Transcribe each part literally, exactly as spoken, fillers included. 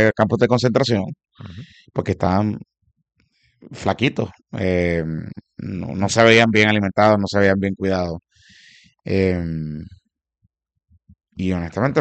de campos de concentración Ujú. porque estaban flaquitos, eh, no, no se veían bien alimentados, no se veían bien cuidados. eh, y honestamente,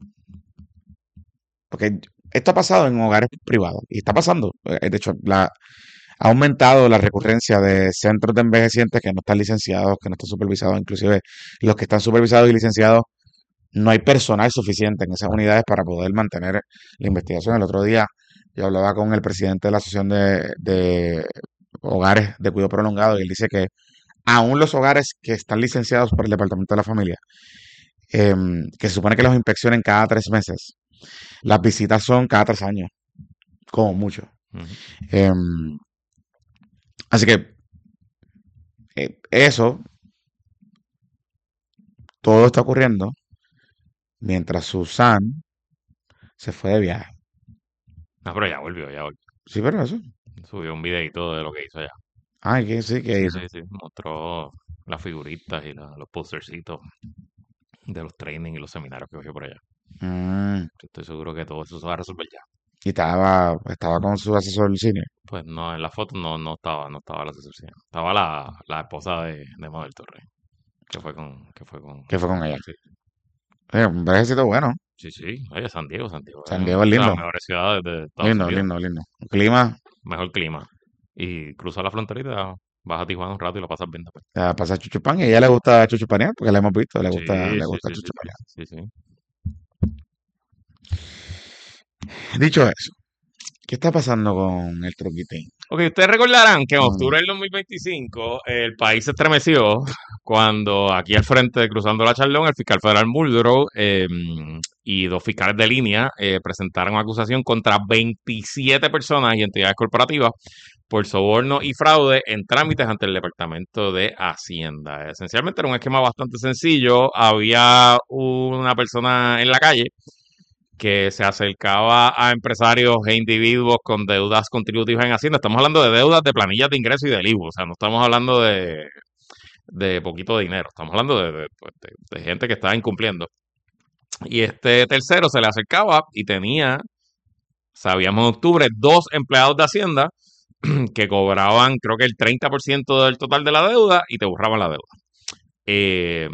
porque esto ha pasado en hogares privados y está pasando. eh, De hecho, la, ha aumentado la recurrencia de centros de envejecientes que no están licenciados, que no están supervisados, inclusive los que están supervisados y licenciados, no hay personal suficiente en esas unidades para poder mantener la investigación. El otro día yo hablaba con el presidente de la Asociación de, de Hogares de Cuidado Prolongado y él dice que aún los hogares que están licenciados por el Departamento de la Familia, eh, que se supone que los inspeccionen cada tres meses, las visitas son cada tres años, como mucho. Ujú. Eh, así que eh, eso, todo está ocurriendo mientras Susan se fue de viaje. Ah, pero ya volvió, ya volvió. Sí, pero eso. Subió un videito de lo que hizo allá. Ay, que sí, que Sí, hizo. sí, sí. Mostró las figuritas y la- los postercitos de los trainings y los seminarios que cogió por allá. Mm, Estoy seguro que todo eso se va a resolver ya. y estaba, estaba con su asesor senior. Pues no, en la foto no, no estaba, no estaba la asesora. Estaba la, la esposa de, de Mabel Torre, que fue con, que fue con, Que fue con ella. sí, Eh, un viajecito bueno. sí, sí. Oye, San Diego, San Diego, San es Diego es de las lindo. mejores ciudades de Estados Lindo, Unidos. lindo, lindo. Un clima, Mejor clima. Y cruza la fronterita, vas a Tijuana un rato y la pasas bien después. a pasar chuchupán y a ella le gusta chuchupanear porque la hemos visto, le gusta, Sí, le sí, gusta sí, sí, sí, chuchupanear. sí, sí. Dicho eso, ¿qué está pasando con el truquitín? Ok, ustedes recordarán que en Mm, octubre del dos mil veinticinco el país se estremeció cuando aquí al frente de Cruzando la Charlón, el fiscal federal Muldrow eh, y dos fiscales de línea eh, presentaron acusación contra veintisiete personas y entidades corporativas por soborno y fraude en trámites ante el Departamento de Hacienda. Esencialmente era un esquema bastante sencillo. Había una persona en la calle que se acercaba a empresarios e individuos con deudas contributivas en Hacienda. Estamos hablando de deudas de planillas de ingreso y del I V A, o sea, no estamos hablando de, de poquito dinero, estamos hablando de, de, pues, de, de gente que estaba incumpliendo. Y este tercero se le acercaba y tenía, sabíamos en octubre, dos empleados de Hacienda que cobraban creo que el treinta por ciento del total de la deuda y te borraban la deuda. Eh,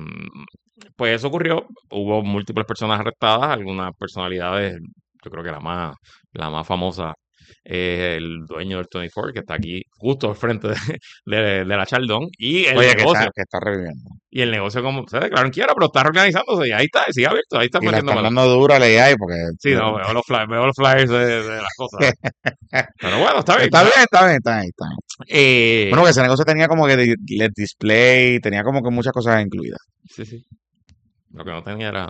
pues eso ocurrió, hubo múltiples personas arrestadas, algunas personalidades, yo creo que la más, la más famosa es el dueño del veinticuatro, que está aquí justo al frente de, de- de la Chaldón, y el Oye, que está, negocio, que está reviviendo. y el negocio como se declaró en quiebra, pero está organizándose, y ahí está, sigue abierto, ahí están Y la metiendo están mano. dando duro a la A I porque Sí, no, veo los flyers, veo los flyers de, de las cosas. Pero bueno, está bien. está bien, está bien, está bien, está bien. Eh, Bueno, que ese negocio tenía como que di- L E D display, tenía como que muchas cosas incluidas. sí, sí, lo que no tenía era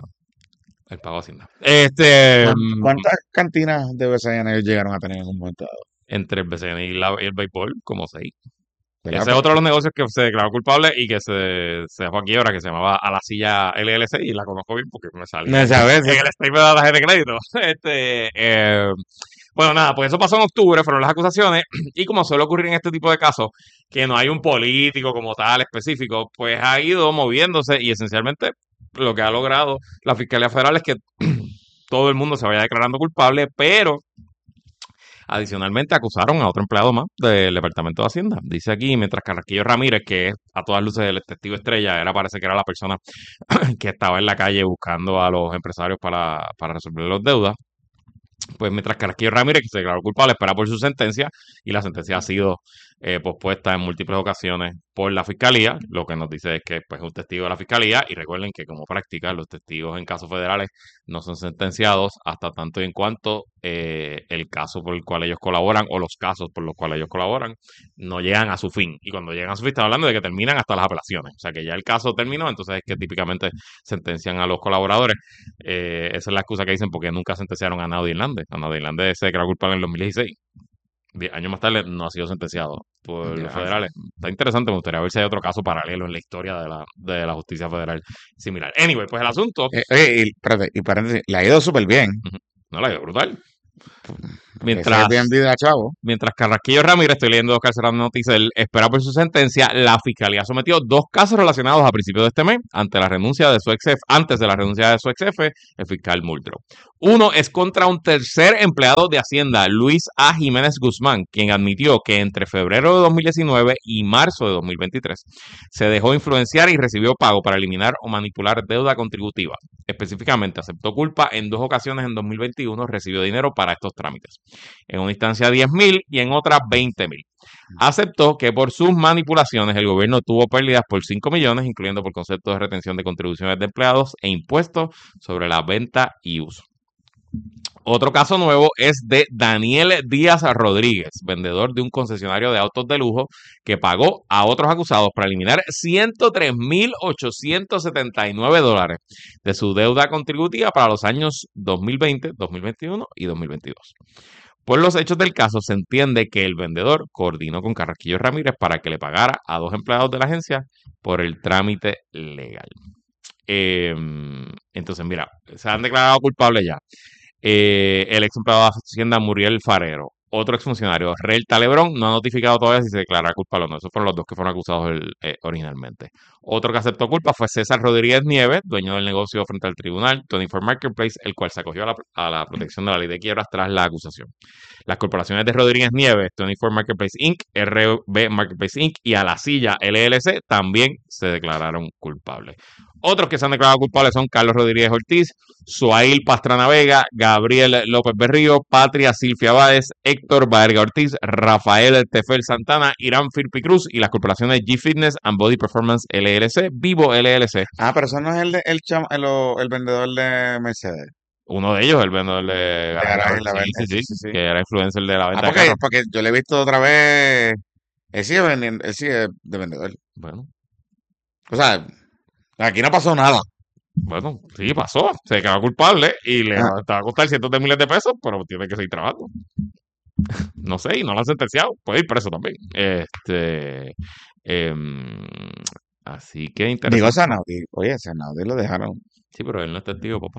el pago a Hacienda. Este, ¿Cuán- mm, ¿Cuántas cantinas de B S N llegaron a tener en un momento dado? entre el B C N y, la- y el béisbol, como seis. ¿Verdad? Ese es otro de los negocios que se declaró culpable y que se, se dejó a quiebra, que se llamaba A la Silla L L C, y la conozco bien porque me salía No en, sabes, en el statement de la tarjeta de crédito. Este, eh, bueno, nada, pues eso pasó en octubre, fueron las acusaciones, y como suele ocurrir en este tipo de casos, que no hay un político como tal específico, pues ha ido moviéndose y esencialmente lo que ha logrado la Fiscalía Federal es que todo el mundo se vaya declarando culpable, pero adicionalmente, acusaron a otro empleado más del Departamento de Hacienda. Dice aquí, mientras Carrasquillo Ramírez, que es a todas luces el testigo estrella, era parece que era la persona que estaba en la calle buscando a los empresarios para, para resolver las deudas. Pues mientras Carrasquillo Ramírez, que se declaró culpable, espera por su sentencia, y la sentencia ha sido eh, pospuesta en múltiples ocasiones por la fiscalía. Lo que nos dice es que pues, es un testigo de la fiscalía, y recuerden que como práctica los testigos en casos federales no son sentenciados hasta tanto y en cuanto eh, el caso por el cual ellos colaboran o los casos por los cuales ellos colaboran no llegan a su fin. Y cuando llegan a su fin, estamos hablando de que terminan hasta las apelaciones. O sea que ya el caso terminó, entonces es que típicamente sentencian a los colaboradores. Eh, esa es la excusa que dicen porque nunca sentenciaron a Naudi Hernández. A Naudi Hernández se declaró culpable en el dos mil dieciséis. Diez años más tarde no ha sido sentenciado por los ya, federales. Está interesante, me gustaría ver si hay otro caso paralelo en la historia de la, de la justicia federal similar. Anyway, pues el asunto, Eh, oye, y, espérate, y paréntesis, le ha ido súper bien. ujú, no la ha ido brutal. Mientras, Airbnb de chavo. mientras Carrasquillo Ramírez, estoy leyendo Oscar Serrano Noticias, él espera por su sentencia, la fiscalía sometió dos casos relacionados a principios de este mes ante la renuncia de su ex jefe, antes de la renuncia de su ex jefe, el fiscal Muldrow. Uno es contra un tercer empleado de Hacienda, Luis A. Jiménez Guzmán, quien admitió que entre febrero de dos mil diecinueve y marzo de dos mil veintitrés se dejó influenciar y recibió pago para eliminar o manipular deuda contributiva. Específicamente, aceptó culpa en dos ocasiones en dos mil veintiuno, recibió dinero para estos trámites. En una instancia diez mil y en otra veinte mil. Aceptó que por sus manipulaciones el gobierno tuvo pérdidas por cinco millones, incluyendo por concepto de retención de contribuciones de empleados e impuestos sobre la venta y uso. Otro caso nuevo es de Daniel Díaz Rodríguez, vendedor de un concesionario de autos de lujo que pagó a otros acusados para eliminar ciento tres mil ochocientos setenta y nueve dólares de su deuda contributiva para los años dos mil veinte, dos mil veintiuno y dos mil veintidós. Por los hechos del caso, se entiende que el vendedor coordinó con Carrasquillo Ramírez para que le pagara a dos empleados de la agencia por el trámite legal. Eh, entonces, mira, se han declarado culpables ya. Eh, el ex empleado de Hacienda Muriel Farero, otro exfuncionario, Relta Lebrón, no ha notificado todavía si se declarará culpable o no. Esos fueron los dos que fueron acusados el, eh, originalmente. Otro que aceptó culpa fue César Rodríguez Nieves, dueño del negocio frente al tribunal veinticuatro Marketplace, el cual se acogió a la, a la protección de la ley de quiebras tras la acusación. Las corporaciones de Rodríguez Nieves, veinticuatro Marketplace incorporated, R B Marketplace incorporated y A La Silla L L C también se declararon culpables. Otros que se han declarado culpables son Carlos Rodríguez Ortiz, Suail Pastrana Vega, Gabriel López Berrío, Patria Silvia Báez, Héctor Baerga Ortiz, Rafael Tefel Santana, Irán Firpi Cruz y las corporaciones G Fitness and Body Performance L L C, Vivo L L C. Ah, pero eso no es el, de, el, cham, el, el vendedor de Mercedes. Uno de ellos, el vendedor de, de Garaje La Venta, sí, sí, sí, sí, que era influencer de la venta. Ah, porque, de porque yo le he visto otra vez. Él sigue vendiendo, él sigue de vendedor. Bueno. O sea, aquí no pasó nada. Bueno, sí, pasó. Se quedó culpable y le ah. va a costar cientos de miles de pesos, pero tiene que seguir trabajando. No sé, y no lo han sentenciado. Puede ir preso también. Este. Eh, así que interesante. Digo Zanaudi. Oye, Zanaudi lo dejaron. Sí, pero él no es testigo, papá.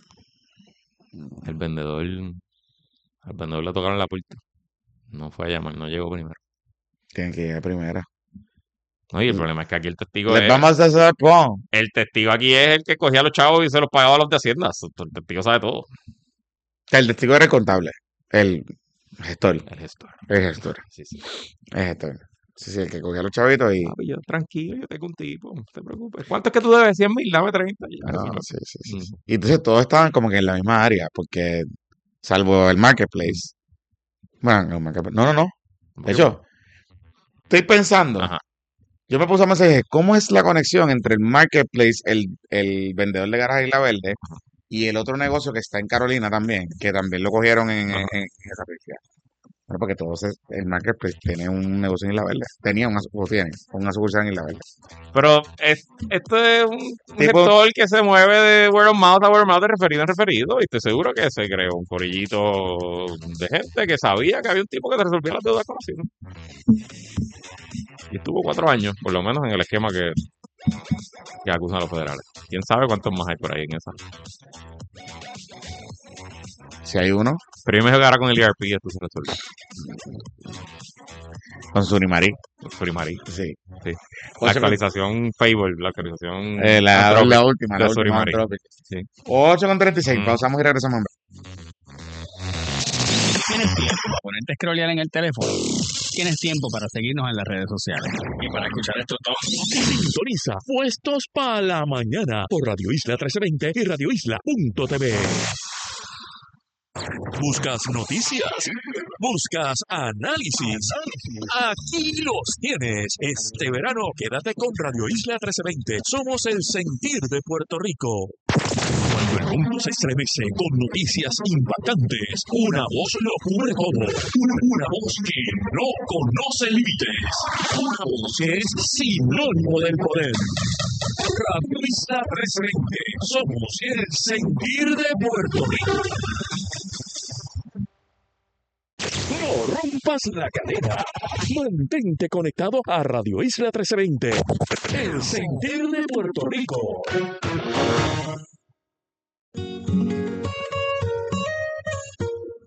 El vendedor. Al vendedor le tocaron la puerta. No fue a llamar, no llegó primero. Tiene que ir a primera. No, y el problema es que aquí el testigo Les es... vamos a hacer pon. El testigo aquí es el que cogía a los chavos y se los pagaba a los de Hacienda. El testigo sabe todo. El testigo era el contable. El gestor. El gestor. El gestor. Sí, sí. El gestor. Sí, sí, el que cogía a los chavitos y... Ah, pues yo, tranquilo, yo tengo un tipo, no te preocupes. ¿Cuánto es que tú debes? ¿cien mil? Dame treinta. Ya, no, sí, sí, sí, sí. Y entonces todos estaban como que en la misma área, porque salvo el Marketplace. Bueno, el Marketplace. No, no, no. De hecho, estoy pensando... Ajá. Yo me puse a pensar, ¿cómo es la conexión entre el Marketplace, el, el vendedor de Garaje Isla Verde, y el otro negocio que está en Carolina también, que también lo cogieron en, en, en esa policía? Bueno, porque todos el Marketplace tiene un negocio en Isla Verde, tenía una, tiene, una sucursal en Isla Verde. Pero es, esto es un, un sector que se mueve de word of mouth a word of mouth, de referido en referido, y estoy seguro que se creó un corillito de gente que sabía que había un tipo que te resolvía las deudas conocidas. Y estuvo cuatro años, por lo menos en el esquema que, que acusan a los federales. ¿Quién sabe cuántos más hay por ahí en esa? Si hay uno. Pero yo me jugará con el E R P y esto se resuelve. Con Surimarí. Surimarí. Sí. sí. La actualización Fable, la actualización... Eh, la, la, la última, la última. Sí. ocho con treinta y seis, mm. pausamos y regresamos. ¿Tienes tiempo para ponerte a scrollear en el teléfono? ¿Tienes tiempo para seguirnos en las redes sociales? Y para escuchar esto todo. Sintoniza Puestos para la Mañana por Radio Isla trece veinte y radio isla punto t v. ¿Buscas noticias? ¿Buscas análisis? Aquí los tienes. Este verano quédate con Radio Isla trece veinte. Somos el sentir de Puerto Rico. Cuando el mundo se estremece con noticias impactantes, una voz lo cubre todo. Una, una voz que no conoce límites. Una voz que es sinónimo del poder. Radio Isla trece veinte. Somos el sentir de Puerto Rico. No rompas la cadena. Mantente conectado a Radio Isla trece veinte. El sentir de Puerto Rico.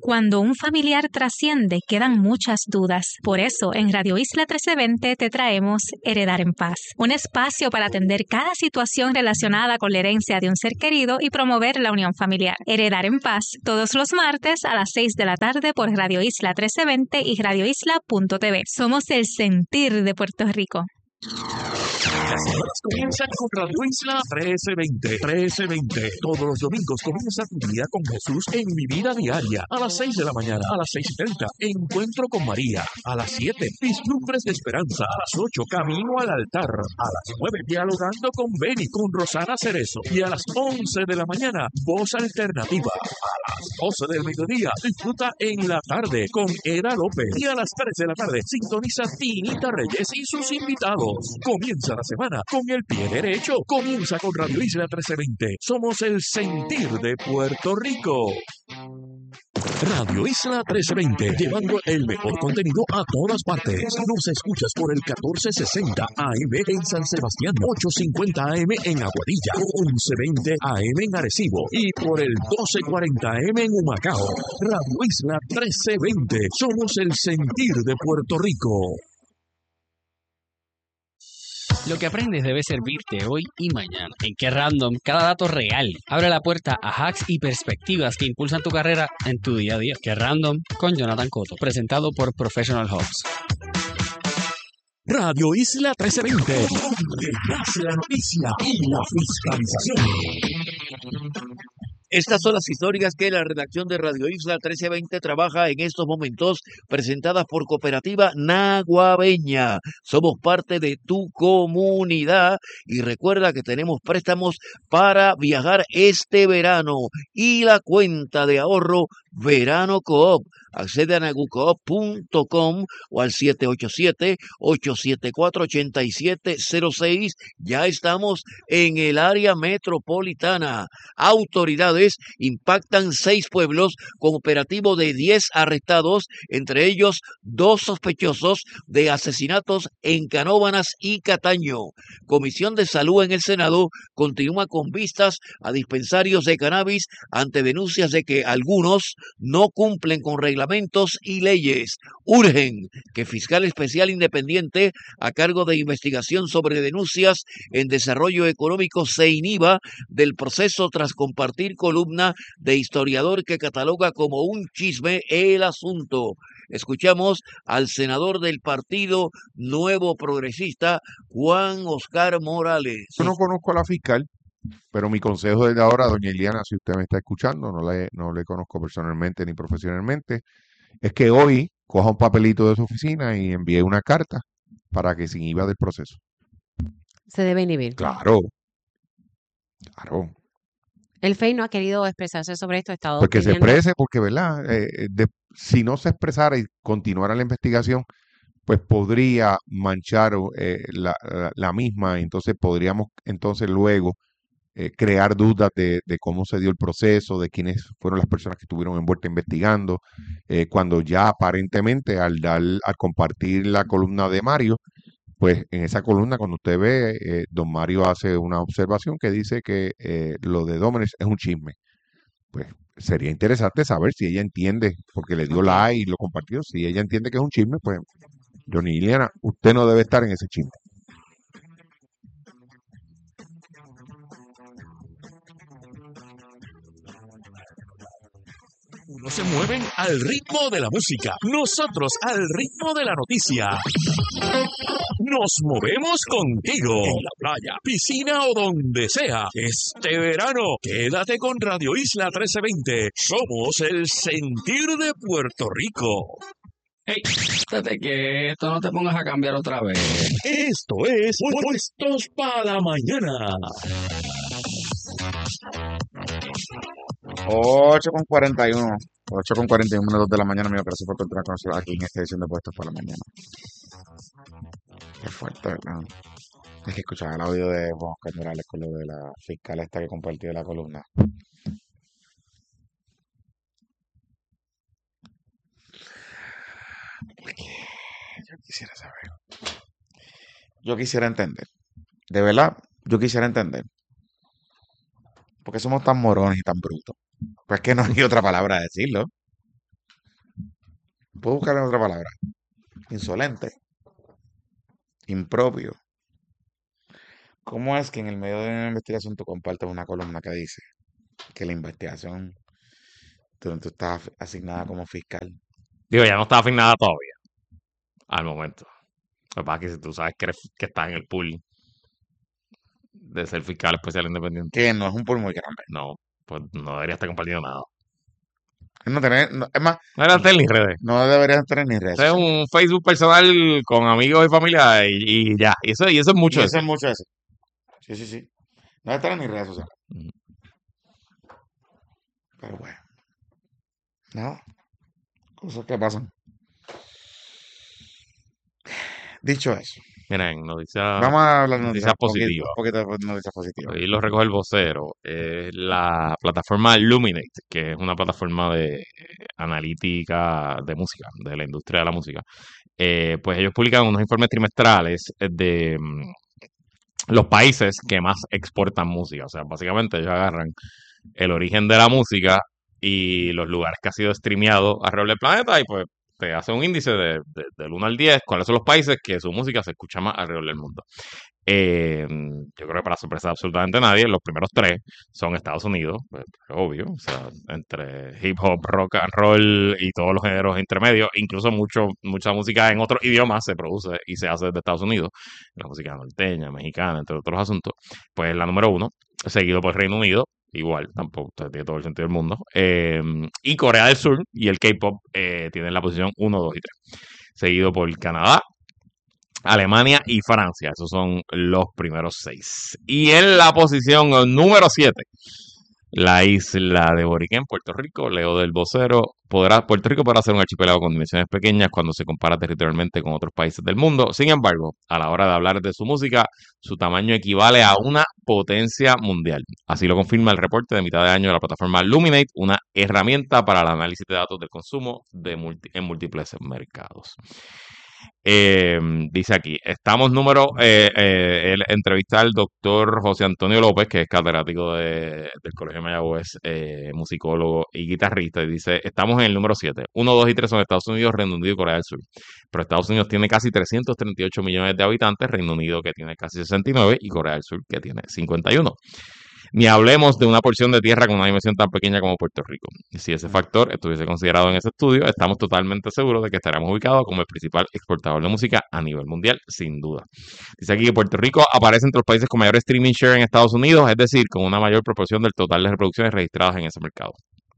Cuando un familiar trasciende, quedan muchas dudas. Por eso, en Radio Isla trece veinte te traemos Heredar en Paz, un espacio para atender cada situación relacionada con la herencia de un ser querido y promover la unión familiar. Heredar en Paz, todos los martes a las seis de la tarde por Radio Isla trece veinte y radio isla punto t v. Somos el sentir de Puerto Rico. Las horas comienzan con Radio Isla trece veinte. trece veinte. Todos los domingos comienza tu día con Jesús en Mi Vida Diaria. A las seis de la mañana, a las seis y treinta, Encuentro con María. A las siete, Vislumbres de Esperanza. A las ocho, Camino al Altar. A las nueve, Dialogando con Beni, con Rosana Cerezo. Y a las once de la mañana, Voz Alternativa. A las doce del mediodía, disfruta En la Tarde con Eda López. Y a las tres de la tarde, sintoniza Tinita Reyes y sus invitados. Comienza la semana con el pie derecho. Comienza con Radio Isla trece veinte. Somos el sentir de Puerto Rico. Radio Isla trece veinte, llevando el mejor contenido a todas partes. Nos escuchas por el catorce sesenta A M en San Sebastián, ochocientos cincuenta A M en Aguadilla, once veinte A M en Arecibo y por el doce cuarenta A M en Humacao. Radio Isla trece veinte, somos el sentir de Puerto Rico. Lo que aprendes debe servirte hoy y mañana. En Qué Random, cada dato real abre la puerta a hacks y perspectivas que impulsan tu carrera en tu día a día. Qué Random con Jonathan Cotto, presentado por Professional Hubs. Radio Isla trece veinte, donde nace la noticia y la fiscalización. Estas son las historias que la redacción de Radio Isla trece veinte trabaja en estos momentos, presentadas por Cooperativa Naguabeña. Somos parte de tu comunidad y recuerda que tenemos préstamos para viajar este verano y la cuenta de ahorro Verano Coop. Accede a nagucoop punto com o al siete ocho siete, ocho siete cuatro, ocho siete cero seis. Ya estamos en el área metropolitana. Autoridades impactan seis pueblos con operativo de diez arrestados, entre ellos dos sospechosos de asesinatos en Canóvanas y Cataño. Comisión de Salud en el Senado continúa con vistas a dispensarios de cannabis ante denuncias de que algunos no cumplen con reglamentos y leyes. Urgen que fiscal especial independiente a cargo de investigación sobre denuncias en desarrollo económico se inhiba del proceso tras compartir columna de historiador que cataloga como un chisme el asunto. Escuchamos al senador del Partido Nuevo Progresista, Juan Oscar Morales. Yo no conozco a la fiscal, pero mi consejo desde ahora, doña Iliana, si usted me está escuchando, no le, no le conozco personalmente ni profesionalmente, es que hoy coja un papelito de su oficina y envíe una carta para que se inhiba del proceso. Se debe inhibir. Claro, claro. El F E I no ha querido expresarse sobre esto. Ha estado Porque se pidiendo- exprese, porque, ¿verdad? Eh, de- si no se expresara y continuara la investigación, pues podría manchar eh, la, la- la misma, entonces podríamos entonces luego eh, crear dudas de, de cómo se dio el proceso, de quiénes fueron las personas que estuvieron envueltas investigando, eh, cuando ya aparentemente al dar, al compartir la columna de Mario, pues en esa columna cuando usted ve, eh, don Mario hace una observación que dice que eh, lo de Dómenes es un chisme. Pues sería interesante saber si ella entiende, porque le dio like y lo compartió, si ella entiende que es un chisme, pues, Johnny Iliana, usted no debe estar en ese chisme. Unos se mueven al ritmo de la música, nosotros al ritmo de la noticia. Nos movemos contigo en la playa, piscina o donde sea. Este verano, quédate con Radio Isla trece veinte. Somos el sentir de Puerto Rico. Hey, estate quieto, no te pongas a cambiar otra vez. Esto es Puestos para Mañana. ocho con cuarenta y uno. ocho con cuarenta y uno minutos de la mañana, amigo. Gracias por continuar con nosotros aquí en esta edición de Puestos para la Mañana. Qué fuerte, ¿verdad? Es que escuchaba el audio de Juan Oscar Morales con lo de la fiscal esta que compartió la columna. Yo quisiera saber. Yo quisiera entender. De verdad, yo quisiera entender. ¿Por qué somos tan morones y tan brutos? Pues que no hay otra palabra a decirlo. puedo buscar otra palabra, insolente, impropio. ¿Cómo es que en el medio de una investigación tú compartes una columna que dice que la investigación donde tú estás asignada como fiscal? Digo, ya no está afinada todavía, al momento. Lo que pasa es que si tú sabes que, eres, que estás en el pool de ser fiscal especial independiente, Que no es un pool muy grande. no, pues no debería estar compartiendo nada. No tener, no- es más, No debería estar ni redes. no deberías tener ni redes Este es sociales. un Facebook personal con amigos y familia y, y ya. Y eso, y eso es Y mucho eso es decir. mucho eso. Sí, sí, sí. No debe tener ni redes sociales. Ujú. Pero bueno, nada, cosas que pasan. Dicho eso, Miren, noticia, vamos a hablar de noticia noticias poquito, positiva. un poquito de noticias positivas. Hoy lo recoge el vocero. Es la plataforma Luminate, que es una plataforma de eh, analítica de música, de la industria de la música. Eh, pues ellos publican unos informes trimestrales eh, de mm, los países que más exportan música. O sea, básicamente ellos agarran el origen de la música y los lugares que ha sido streameado alrededor del planeta y pues te hace un índice de, de- del uno al diez, cuáles son los países que su música se escucha más alrededor del mundo. Eh, yo creo que para sorpresa de absolutamente nadie, los primeros tres son Estados Unidos, pues, obvio, o sea, entre hip hop, rock and roll y todos los géneros intermedios, incluso mucho, mucha música en otros idiomas se produce y se hace desde Estados Unidos, la música norteña, mexicana, entre otros asuntos, pues la número uno, seguido por Reino Unido, igual, tampoco pues, tiene todo el sentido del mundo, eh, y Corea del Sur y el K-pop eh, tienen la posición uno, dos y tres, seguido por Canadá, Alemania y Francia. Esos son los primeros seis. Y en la posición número siete, la isla de Boriquén, Puerto Rico, leo del vocero. Podrá, Puerto Rico podrá ser un archipiélago con dimensiones pequeñas cuando se compara territorialmente con otros países del mundo. Sin embargo, a la hora de hablar de su música, su tamaño equivale a una potencia mundial. Así lo confirma el reporte de mitad de año de la plataforma Luminate, una herramienta para el análisis de datos del consumo de multi, en múltiples mercados. Eh, dice aquí, estamos número, eh, eh, él entrevista al doctor José Antonio López, que es catedrático de- del Colegio de Mayagüez, eh, musicólogo y guitarrista, y dice, estamos en el número siete. uno, dos y tres son Estados Unidos, Reino Unido y Corea del Sur. Pero Estados Unidos tiene casi trescientos treinta y ocho millones de habitantes, Reino Unido que tiene casi sesenta y nueve y Corea del Sur que tiene cincuenta y uno. Ni hablemos de una porción de tierra con una dimensión tan pequeña como Puerto Rico. Si ese factor estuviese considerado en ese estudio, estamos totalmente seguros de que estaremos ubicados como el principal exportador de música a nivel mundial, sin duda. Dice aquí que Puerto Rico aparece entre los países con mayor streaming share en Estados Unidos, es decir, con una mayor proporción del total de reproducciones registradas en ese mercado.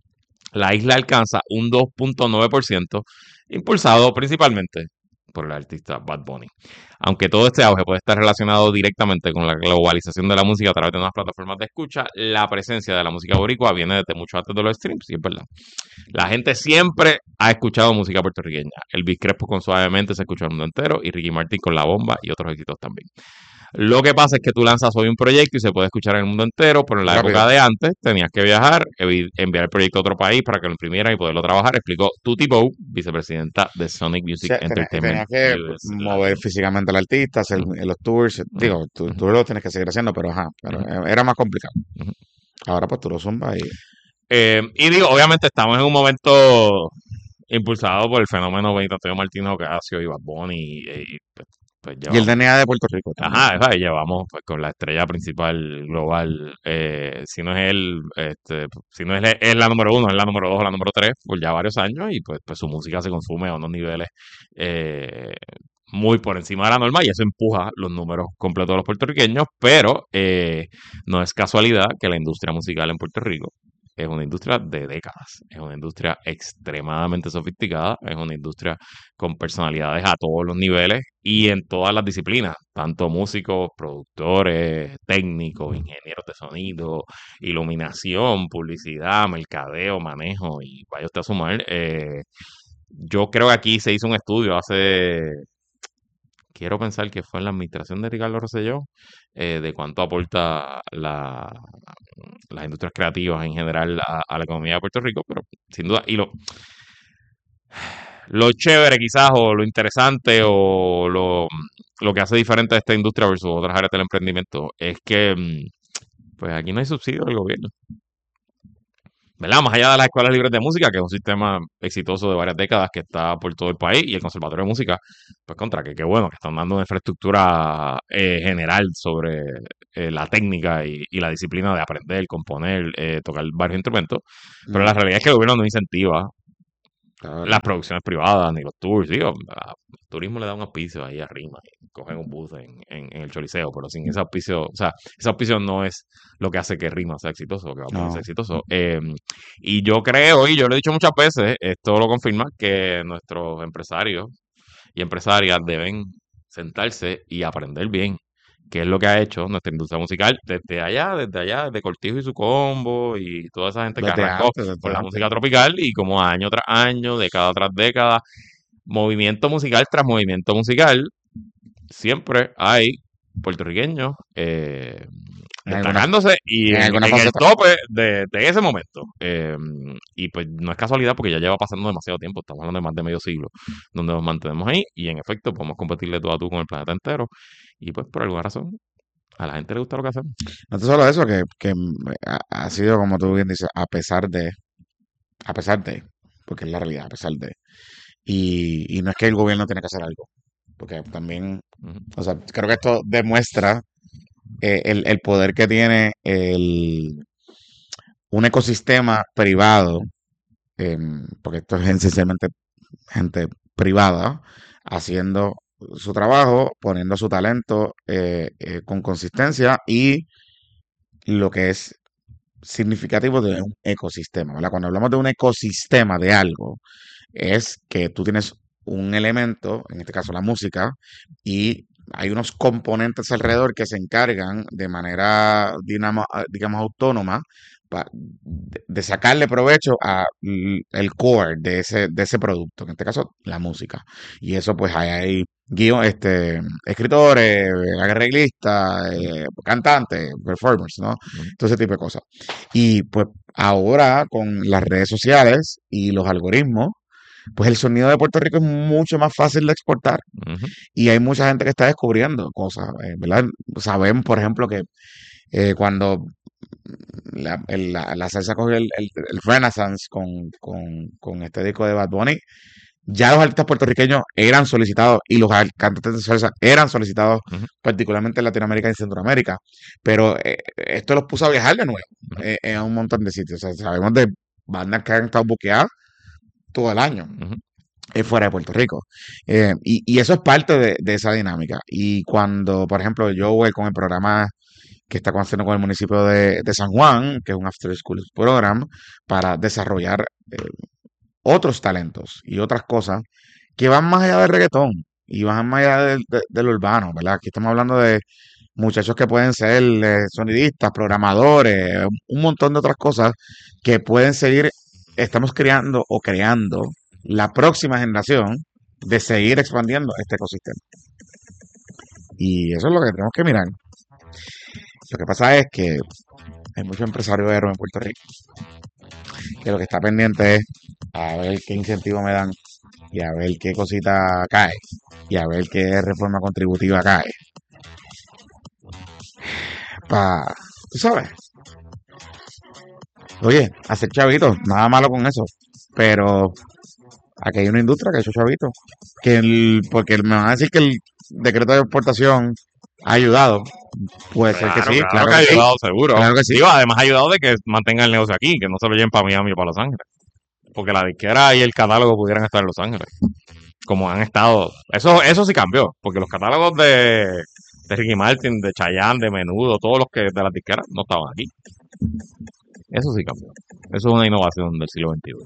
La isla alcanza un dos punto nueve por ciento, impulsado principalmente por el artista Bad Bunny. Aunque todo este auge puede estar relacionado directamente con la globalización de la música a través de unas plataformas de escucha, la presencia de la música boricua viene desde mucho antes de los streams, y es verdad. La gente siempre ha escuchado música puertorriqueña. Elvis Crespo con Suavemente se escuchó el mundo entero y Ricky Martin con La Bomba y otros éxitos también. Lo que pasa es que tú lanzas hoy un proyecto y se puede escuchar en el mundo entero, pero en la Rápido. época de antes tenías que viajar, evi- enviar el proyecto a otro país para que lo imprimieran y poderlo trabajar, explicó Tutti Bow, vicepresidenta de Sonic O Music sea, tenía, Entertainment tenía que U S. mover físicamente al artista, hacer Ujú, los tours. Digo, ujú, tú, ujú, tú lo tienes que seguir haciendo, pero ajá, pero ujú, eh, era más complicado. ujú. Ahora pues tú lo zumbas y Eh, y digo, obviamente estamos en un momento impulsado por el fenómeno Benito Antonio Martínez Ocasio y Bad Bunny y, y, pues, pues y el llevamos, D N A de Puerto Rico también. ajá, ¿sabes? Llevamos pues con la estrella principal global, eh, si no es él, este, si no es, él- es la número uno, es la número dos o la número tres por ya varios años y pues, pues su música se consume a unos niveles eh, muy por encima de la norma y eso empuja los números completos de los puertorriqueños, pero eh, no es casualidad que la industria musical en Puerto Rico es una industria de décadas, es una industria extremadamente sofisticada, es una industria con personalidades a todos los niveles y en todas las disciplinas, tanto músicos, productores, técnicos, ingenieros de sonido, iluminación, publicidad, mercadeo, manejo y vaya usted a sumar. Eh, yo creo que aquí se hizo un estudio hace, quiero pensar que fue en la administración de Ricardo Rosselló, eh, de cuánto aporta la, las industrias creativas en general a, a la economía de Puerto Rico, pero sin duda, y lo, lo chévere quizás, o lo interesante, o lo, lo que hace diferente a esta industria versus otras áreas del emprendimiento, es que mm, pues aquí no hay subsidio del gobierno. ¿verdad? Más allá de las escuelas libres de música, que es un sistema exitoso de varias décadas que está por todo el país, y el Conservatorio de Música, pues contra que qué bueno, que están dando una infraestructura eh, general sobre eh, la técnica y, y la disciplina de aprender, componer, eh, tocar varios instrumentos, pero la Mm, realidad es que el gobierno no incentiva claro. las producciones privadas ni los tours, digo, a- el turismo le da un auspicio ahí arriba, y cogen un bus en, en, en el Choliseo, pero sin ese auspicio, o sea, ese auspicio no es lo que hace que Rima sea exitoso, que va a poder ser No. exitoso. Eh, y yo creo, y yo lo he dicho muchas veces, esto lo confirma, que nuestros empresarios y empresarias deben sentarse y aprender bien qué es lo que ha hecho nuestra industria musical desde allá, desde allá, desde Cortijo y su combo y toda esa gente que Desde arrancó antes, desde con la antes. música tropical y como año tras año, década tras década, movimiento musical tras movimiento musical, siempre hay puertorriqueños eh, En alguna, destacándose y en en, alguna en el faceta. tope de, de ese momento. Eh, y pues no es casualidad porque ya lleva pasando demasiado tiempo, estamos hablando de más de medio siglo, donde nos mantenemos ahí y en efecto podemos competirle tú a tú con el planeta entero. Y pues por alguna razón a la gente le gusta lo que hacemos. No es solo eso, que, que mm, ha, ha sido, como tú bien dices, a pesar de, a pesar de, porque es la realidad, a pesar de. Y, y no es que el gobierno tiene que hacer algo, porque también, Ujú. o sea, creo que esto demuestra eh, el, el poder que tiene el, un ecosistema privado, em, porque esto es esencialmente gente privada haciendo su trabajo, poniendo su talento eh, eh, con consistencia y lo que es significativo de un ecosistema, ¿verdad? Cuando hablamos de un ecosistema de algo, es que tú tienes un elemento, en este caso la música, y hay unos componentes alrededor que se encargan de manera, dinamo- ah, digamos, autónoma pa- de, de sacarle provecho a l- el core de ese, de ese producto, en este caso la música. Y eso pues hay, hay guion- este, escritores, arreglistas, eh, cantantes, performers, ¿no? Ujú. Todo ese tipo de cosas. Y pues ahora con las redes sociales y los algoritmos, pues el sonido de Puerto Rico es mucho más fácil de exportar Ujú. y hay mucha gente que está descubriendo cosas, eh, ¿verdad? Saben, por ejemplo, que eh, cuando la, el- la- la salsa cogió el, el- el Renaissance con, con, con este disco de Bad Bunny, ya los artistas puertorriqueños eran solicitados y los al- cantantes de salsa eran solicitados, Ujú. particularmente en Latinoamérica y Centroamérica, pero eh, esto los puso a viajar de nuevo Ujú. eh, en un montón de sitios. O sea, sabemos de bandas que han estado buqueadas todo el año Ujú. eh, fuera de Puerto Rico. Eh, y, y eso es parte de, de esa dinámica. Y cuando, por ejemplo, yo voy con el programa que está haciendo con el municipio de, de San Juan, que es un After School Program, para desarrollar eh, otros talentos y otras cosas que van más allá del reggaetón y van más allá del, de- del urbano, ¿verdad? Aquí estamos hablando de muchachos que pueden ser eh, sonidistas, programadores, un montón de otras cosas que pueden seguir, estamos creando o creando la próxima generación de seguir expandiendo este ecosistema. Y eso es lo que tenemos que mirar. Lo que pasa es que hay muchos empresarios héroes en Puerto Rico que lo que está pendiente es a ver qué incentivo me dan y a ver qué cosita cae y a ver qué reforma contributiva cae. Pa, tú sabes, oye, hacer chavitos, nada malo con eso, pero aquí hay una industria que ha hecho chavitos, que el, porque me van a decir que el decreto de exportación ha ayudado, puede ser que Claro, sí, claro claro que ha que sí, ayudado, seguro. claro que sí. Digo, además ha ayudado de que mantenga el negocio aquí, que no se lo lleven para Miami o para Los Ángeles. Porque la disquera y el catálogo pudieran estar en Los Ángeles, como han estado. Eso, eso sí cambió, porque los catálogos de, de Ricky Martin, de Chayanne, de Menudo, todos los que de las disqueras no estaban aquí. Eso sí cambió. Eso es una innovación del siglo veintiuno.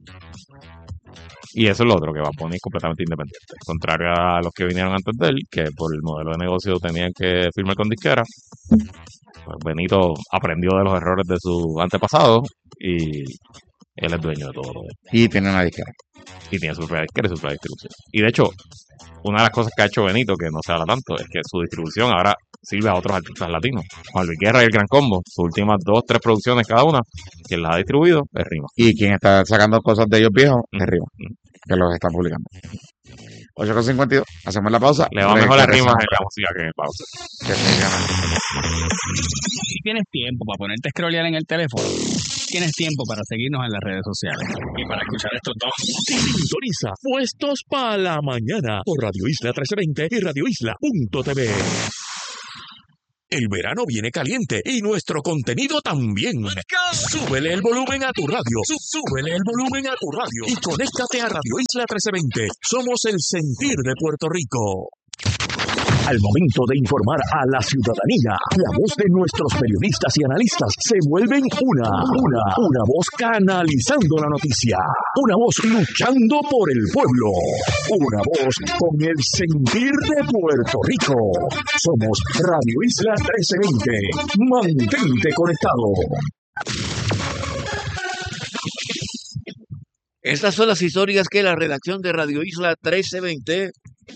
Y eso es lo otro, que Bad Bunny es completamente independiente. Contrario a los que vinieron antes de él, que por el modelo de negocio tenían que firmar con disquera, pues Benito aprendió de los errores de su antepasado y él es dueño de todo lo de él. Y tiene una disquera. Y tiene su propia disquera y su propia distribución. Y de hecho, una de las cosas que ha hecho Benito, que no se habla tanto, es que su distribución ahora sirve a otros artistas latinos. Juan Luis Guerra y el Gran Combo, sus últimas dos, tres producciones cada una, quien las ha distribuido es Rima. Y quien está sacando cosas de ellos viejos es Ujú, Rima, ujú. que los están publicando. ocho con cincuenta y dos. Hacemos la pausa. Le va Re- mejor las regresamos. rimas en la música que en pausa. Que se llama. Si tienes tiempo para ponerte a scrollear en el teléfono, tienes tiempo para seguirnos en las redes sociales y para escuchar estos dos. Sintoniza Puestos para la Mañana por Radio Isla trece veinte y radio isla punto t v. El verano viene caliente y nuestro contenido también. Súbele el volumen a tu radio. Sú- Súbele el volumen a tu radio y conéctate a Radio Isla trece veinte. Somos el sentir de Puerto Rico. Al momento de informar a la ciudadanía, la voz de nuestros periodistas y analistas se vuelven una, una, una voz canalizando la noticia, una voz luchando por el pueblo, una voz con el sentir de Puerto Rico. Somos Radio Isla trece veinte. Mantente conectado. Estas son las historias que la redacción de Radio Isla trece veinte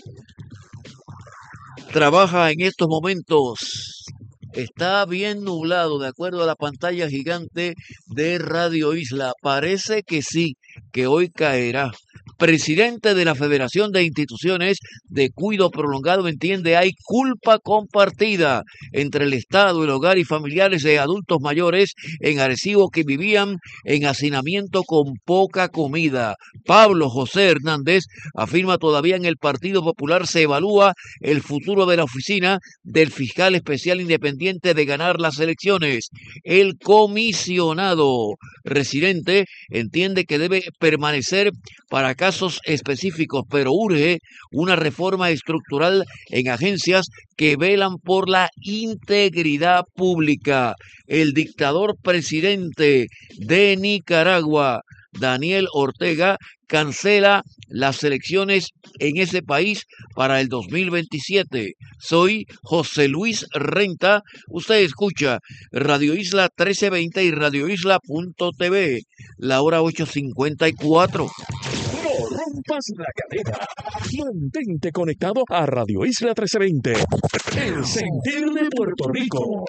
trabaja en estos momentos. Está bien nublado, de acuerdo a la pantalla gigante de Radio Isla. Parece que sí, que hoy caerá. Presidente de la Federación de Instituciones de Cuidado Prolongado entiende hay culpa compartida entre el Estado, el hogar y familiares de adultos mayores en Arecibo que vivían en hacinamiento con poca comida. Pablo José Hernández afirma todavía en el Partido Popular se evalúa el futuro de la oficina del fiscal especial independiente de ganar las elecciones. El comisionado residente entiende que debe permanecer para casos específicos, pero urge una reforma estructural en agencias que velan por la integridad pública. El dictador presidente de Nicaragua, Daniel Ortega, cancela las elecciones en ese país para el dos mil veintisiete. Soy José Luis Renta. Usted escucha Radio Isla trece veinte y radio isla punto t v. La hora ocho cincuenta y cuatro. No rompas la cadena. Mantente conectado a Radio Isla trece veinte. El sentir de Puerto Rico.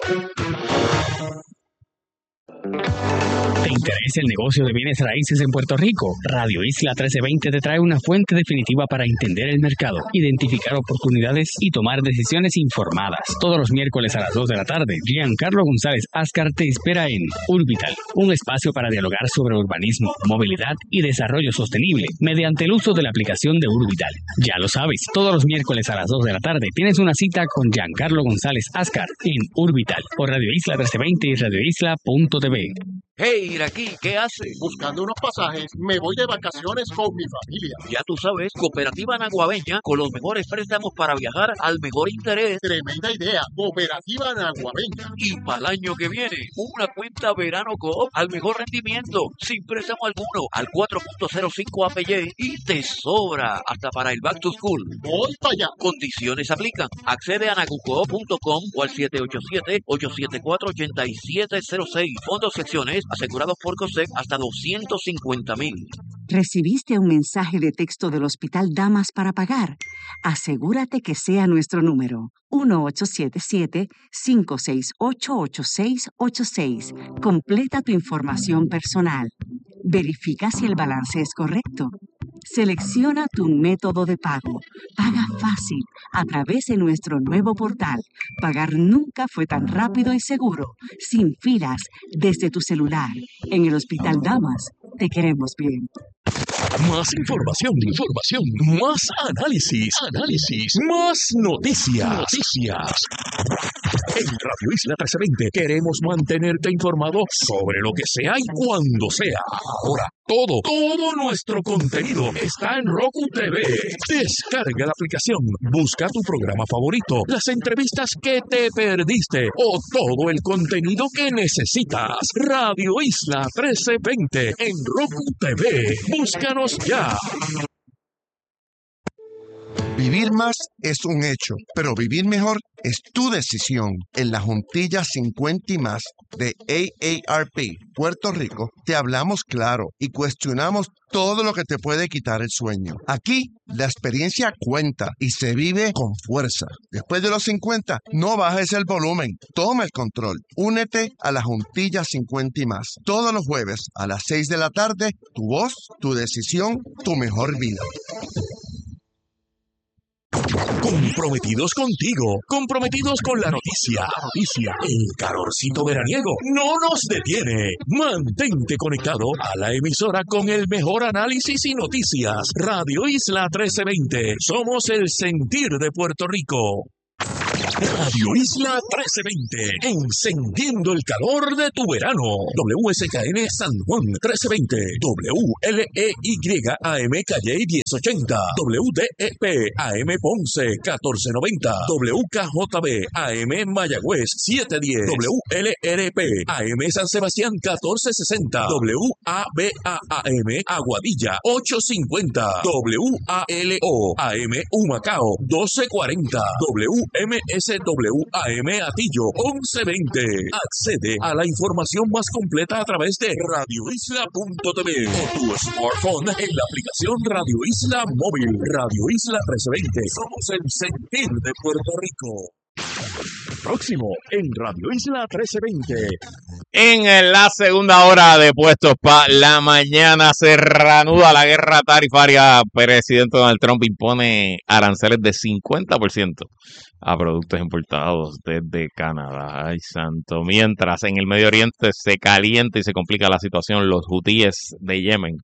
¿Te interesa el negocio de bienes raíces en Puerto Rico? Radio Isla trece veinte te trae una fuente definitiva para entender el mercado, identificar oportunidades y tomar decisiones informadas. Todos los miércoles a las dos de la tarde, Giancarlo González Ascar te espera en Urbital, un espacio para dialogar sobre urbanismo, movilidad y desarrollo sostenible mediante el uso de la aplicación de Urbital. Ya lo sabes, todos los miércoles a las dos de la tarde tienes una cita con Giancarlo González Ascar en Urbital por Radio Isla trece veinte y radio isla punto t v. Hey, Iraquí, ¿qué hace? Buscando unos pasajes, me voy de vacaciones con mi familia. Ya tú sabes, Cooperativa Naguabeña con los mejores préstamos para viajar al mejor interés. Tremenda idea, Cooperativa Naguabeña. Y para el año que viene, una cuenta Verano Coop al mejor rendimiento, sin préstamo alguno, al cuatro punto cero cinco A P Y y te sobra hasta para el Back to School. Voy para allá. Condiciones aplican. Accede a nagucoop punto com o al siete ocho siete, ocho siete cuatro, ocho siete cero seis. Fondos secciones asegurados por COSEC hasta doscientos cincuenta mil. ¿Recibiste un mensaje de texto del Hospital Damas para pagar? Asegúrate que sea nuestro número, uno ocho siete siete, cinco seis ocho, ocho seis ocho seis. Completa tu información personal. Verifica si el balance es correcto. Selecciona tu método de pago. Paga fácil a través de nuestro nuevo portal. Pagar nunca fue tan rápido y seguro, sin filas, desde tu celular. En el Hospital Damas, te queremos bien. Más información, información, más análisis, análisis, más noticias, noticias. En Radio Isla trece veinte queremos mantenerte informado sobre lo que sea y cuando sea. Ahora, todo, todo nuestro contenido está en Roku T V. Descarga la aplicación, busca tu programa favorito, las entrevistas que te perdiste o todo el contenido que necesitas. Radio Isla trece veinte en Roku T V. Búscanos ya. Vivir más es un hecho, pero vivir mejor es tu decisión. En la Juntilla cincuenta y más de A A R P Puerto Rico, te hablamos claro y cuestionamos todo lo que te puede quitar el sueño. Aquí, la experiencia cuenta y se vive con fuerza. Después de los cincuenta, no bajes el volumen, toma el control. Únete a la Juntilla cincuenta y más. Todos los jueves a las seis de la tarde, tu voz, tu decisión, tu mejor vida. Comprometidos contigo, comprometidos con la noticia. La noticia. El calorcito veraniego no nos detiene. Mantente conectado a la emisora con el mejor análisis y noticias. Radio Isla trece veinte. Somos el sentir de Puerto Rico. Radio Isla trece veinte, encendiendo el calor de tu verano. W S K N San Juan trece veinte, W L E Y A M Calle diez ochenta, W D E P A M Ponce catorce noventa, W K J B A M Mayagüez setecientos diez, W L R P A M San Sebastián catorce sesenta, W A B A A M Aguadilla ochocientos cincuenta, W A L O A M Humacao doce cuarenta, W M S W A M Atillo once veinte. Accede a la información más completa a través de radio isla punto t v o tu smartphone en la aplicación Radio Isla Móvil. Radio Isla trece veinte. Somos el sentir de Puerto Rico. Próximo en Radio Isla trece veinte. En la segunda hora de Puestos para la Mañana se reanuda la guerra tarifaria. Presidente Donald Trump impone aranceles de cincuenta por ciento a productos importados desde Canadá. Ay, santo. Mientras en el Medio Oriente se calienta y se complica la situación, los hutíes de Yemen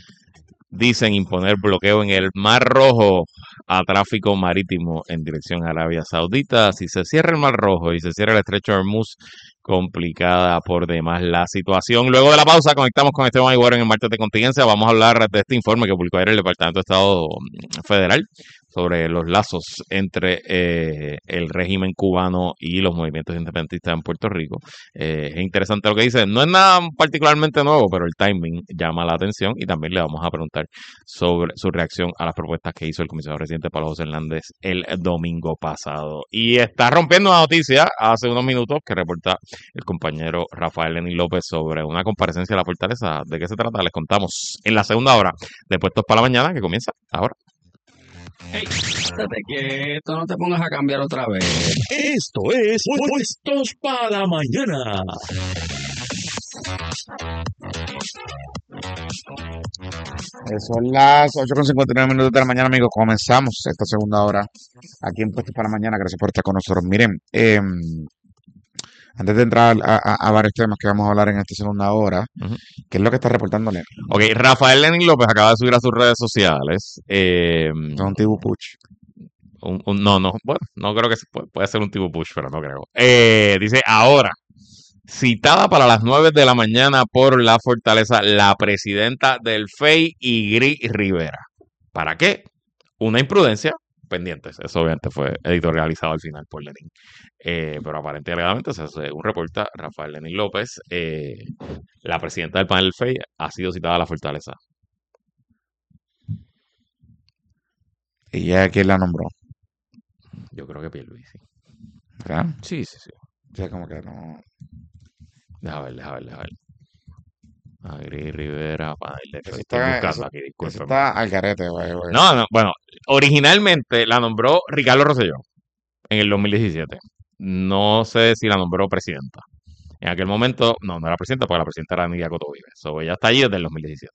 dicen imponer bloqueo en el Mar Rojo a tráfico marítimo en dirección a Arabia Saudita. Si se cierra el Mar Rojo y se cierra el Estrecho de Hormuz, complicada por demás la situación. Luego de la pausa conectamos con Esteban Iguero en el martes de contingencia. Vamos a hablar de este informe que publicó ayer el Departamento de Estado Federal sobre los lazos entre eh, el régimen cubano y los movimientos independentistas en Puerto Rico. Eh, es interesante lo que dice. No es nada particularmente nuevo, pero el timing llama la atención y también le vamos a preguntar sobre su reacción a las propuestas que hizo el comisionado residente Pablo José Hernández el domingo pasado. Y está rompiendo una noticia hace unos minutos que reporta el compañero Rafael Lenín López sobre una comparecencia de la Fortaleza. ¿De qué se trata? Les contamos en la segunda hora de Puestos para la Mañana, que comienza ahora. Hey, espérate, quieto, no te pongas a cambiar otra vez. Esto es Puestos para la Mañana. Son las ocho con cincuenta y nueve minutos de la mañana, amigos. Comenzamos esta segunda hora aquí en Puestos para la Mañana. Gracias por estar con nosotros. Miren, eh, antes de entrar a, a, a varios temas que vamos a hablar en esta segunda hora, Uh-huh. ¿qué es lo que está reportando Lenín? Ok, Rafael Lenín López acaba de subir a sus redes sociales. Eh, Son Tibu Puch. un, un- no, no, bueno, no creo que se puede, puede ser un tipo push, pero no creo. Eh, dice, ahora, citada para las nueve de la mañana por la Fortaleza, la presidenta del F E I, Igri Rivera. ¿Para qué? Una imprudencia, pendientes. Eso obviamente fue editorializado al final por Lenín. Eh, pero aparentemente alegadamente, se hace un reporta Rafael Lenín López, eh, la presidenta del panel del F E I, ha sido citada a la Fortaleza. ¿Y ya quién la nombró? Yo creo que Pierluisi. ¿Verdad? Sí, sí, sí. O sea, como que no. Deja ver, deja ver, deja ver. Agri Rivera, panel del F E I. Eso Estoy está, buscando eso, aquí, eso discúlpeme. está al garete, güey, güey. No, no, bueno, originalmente la nombró Ricardo Rosselló en el dos mil diecisiete. No sé si la nombró presidenta. En aquel momento, no, no era presidenta, porque la presidenta era Nidia Coto Vives. So, ella está allí desde el dos mil diecisiete.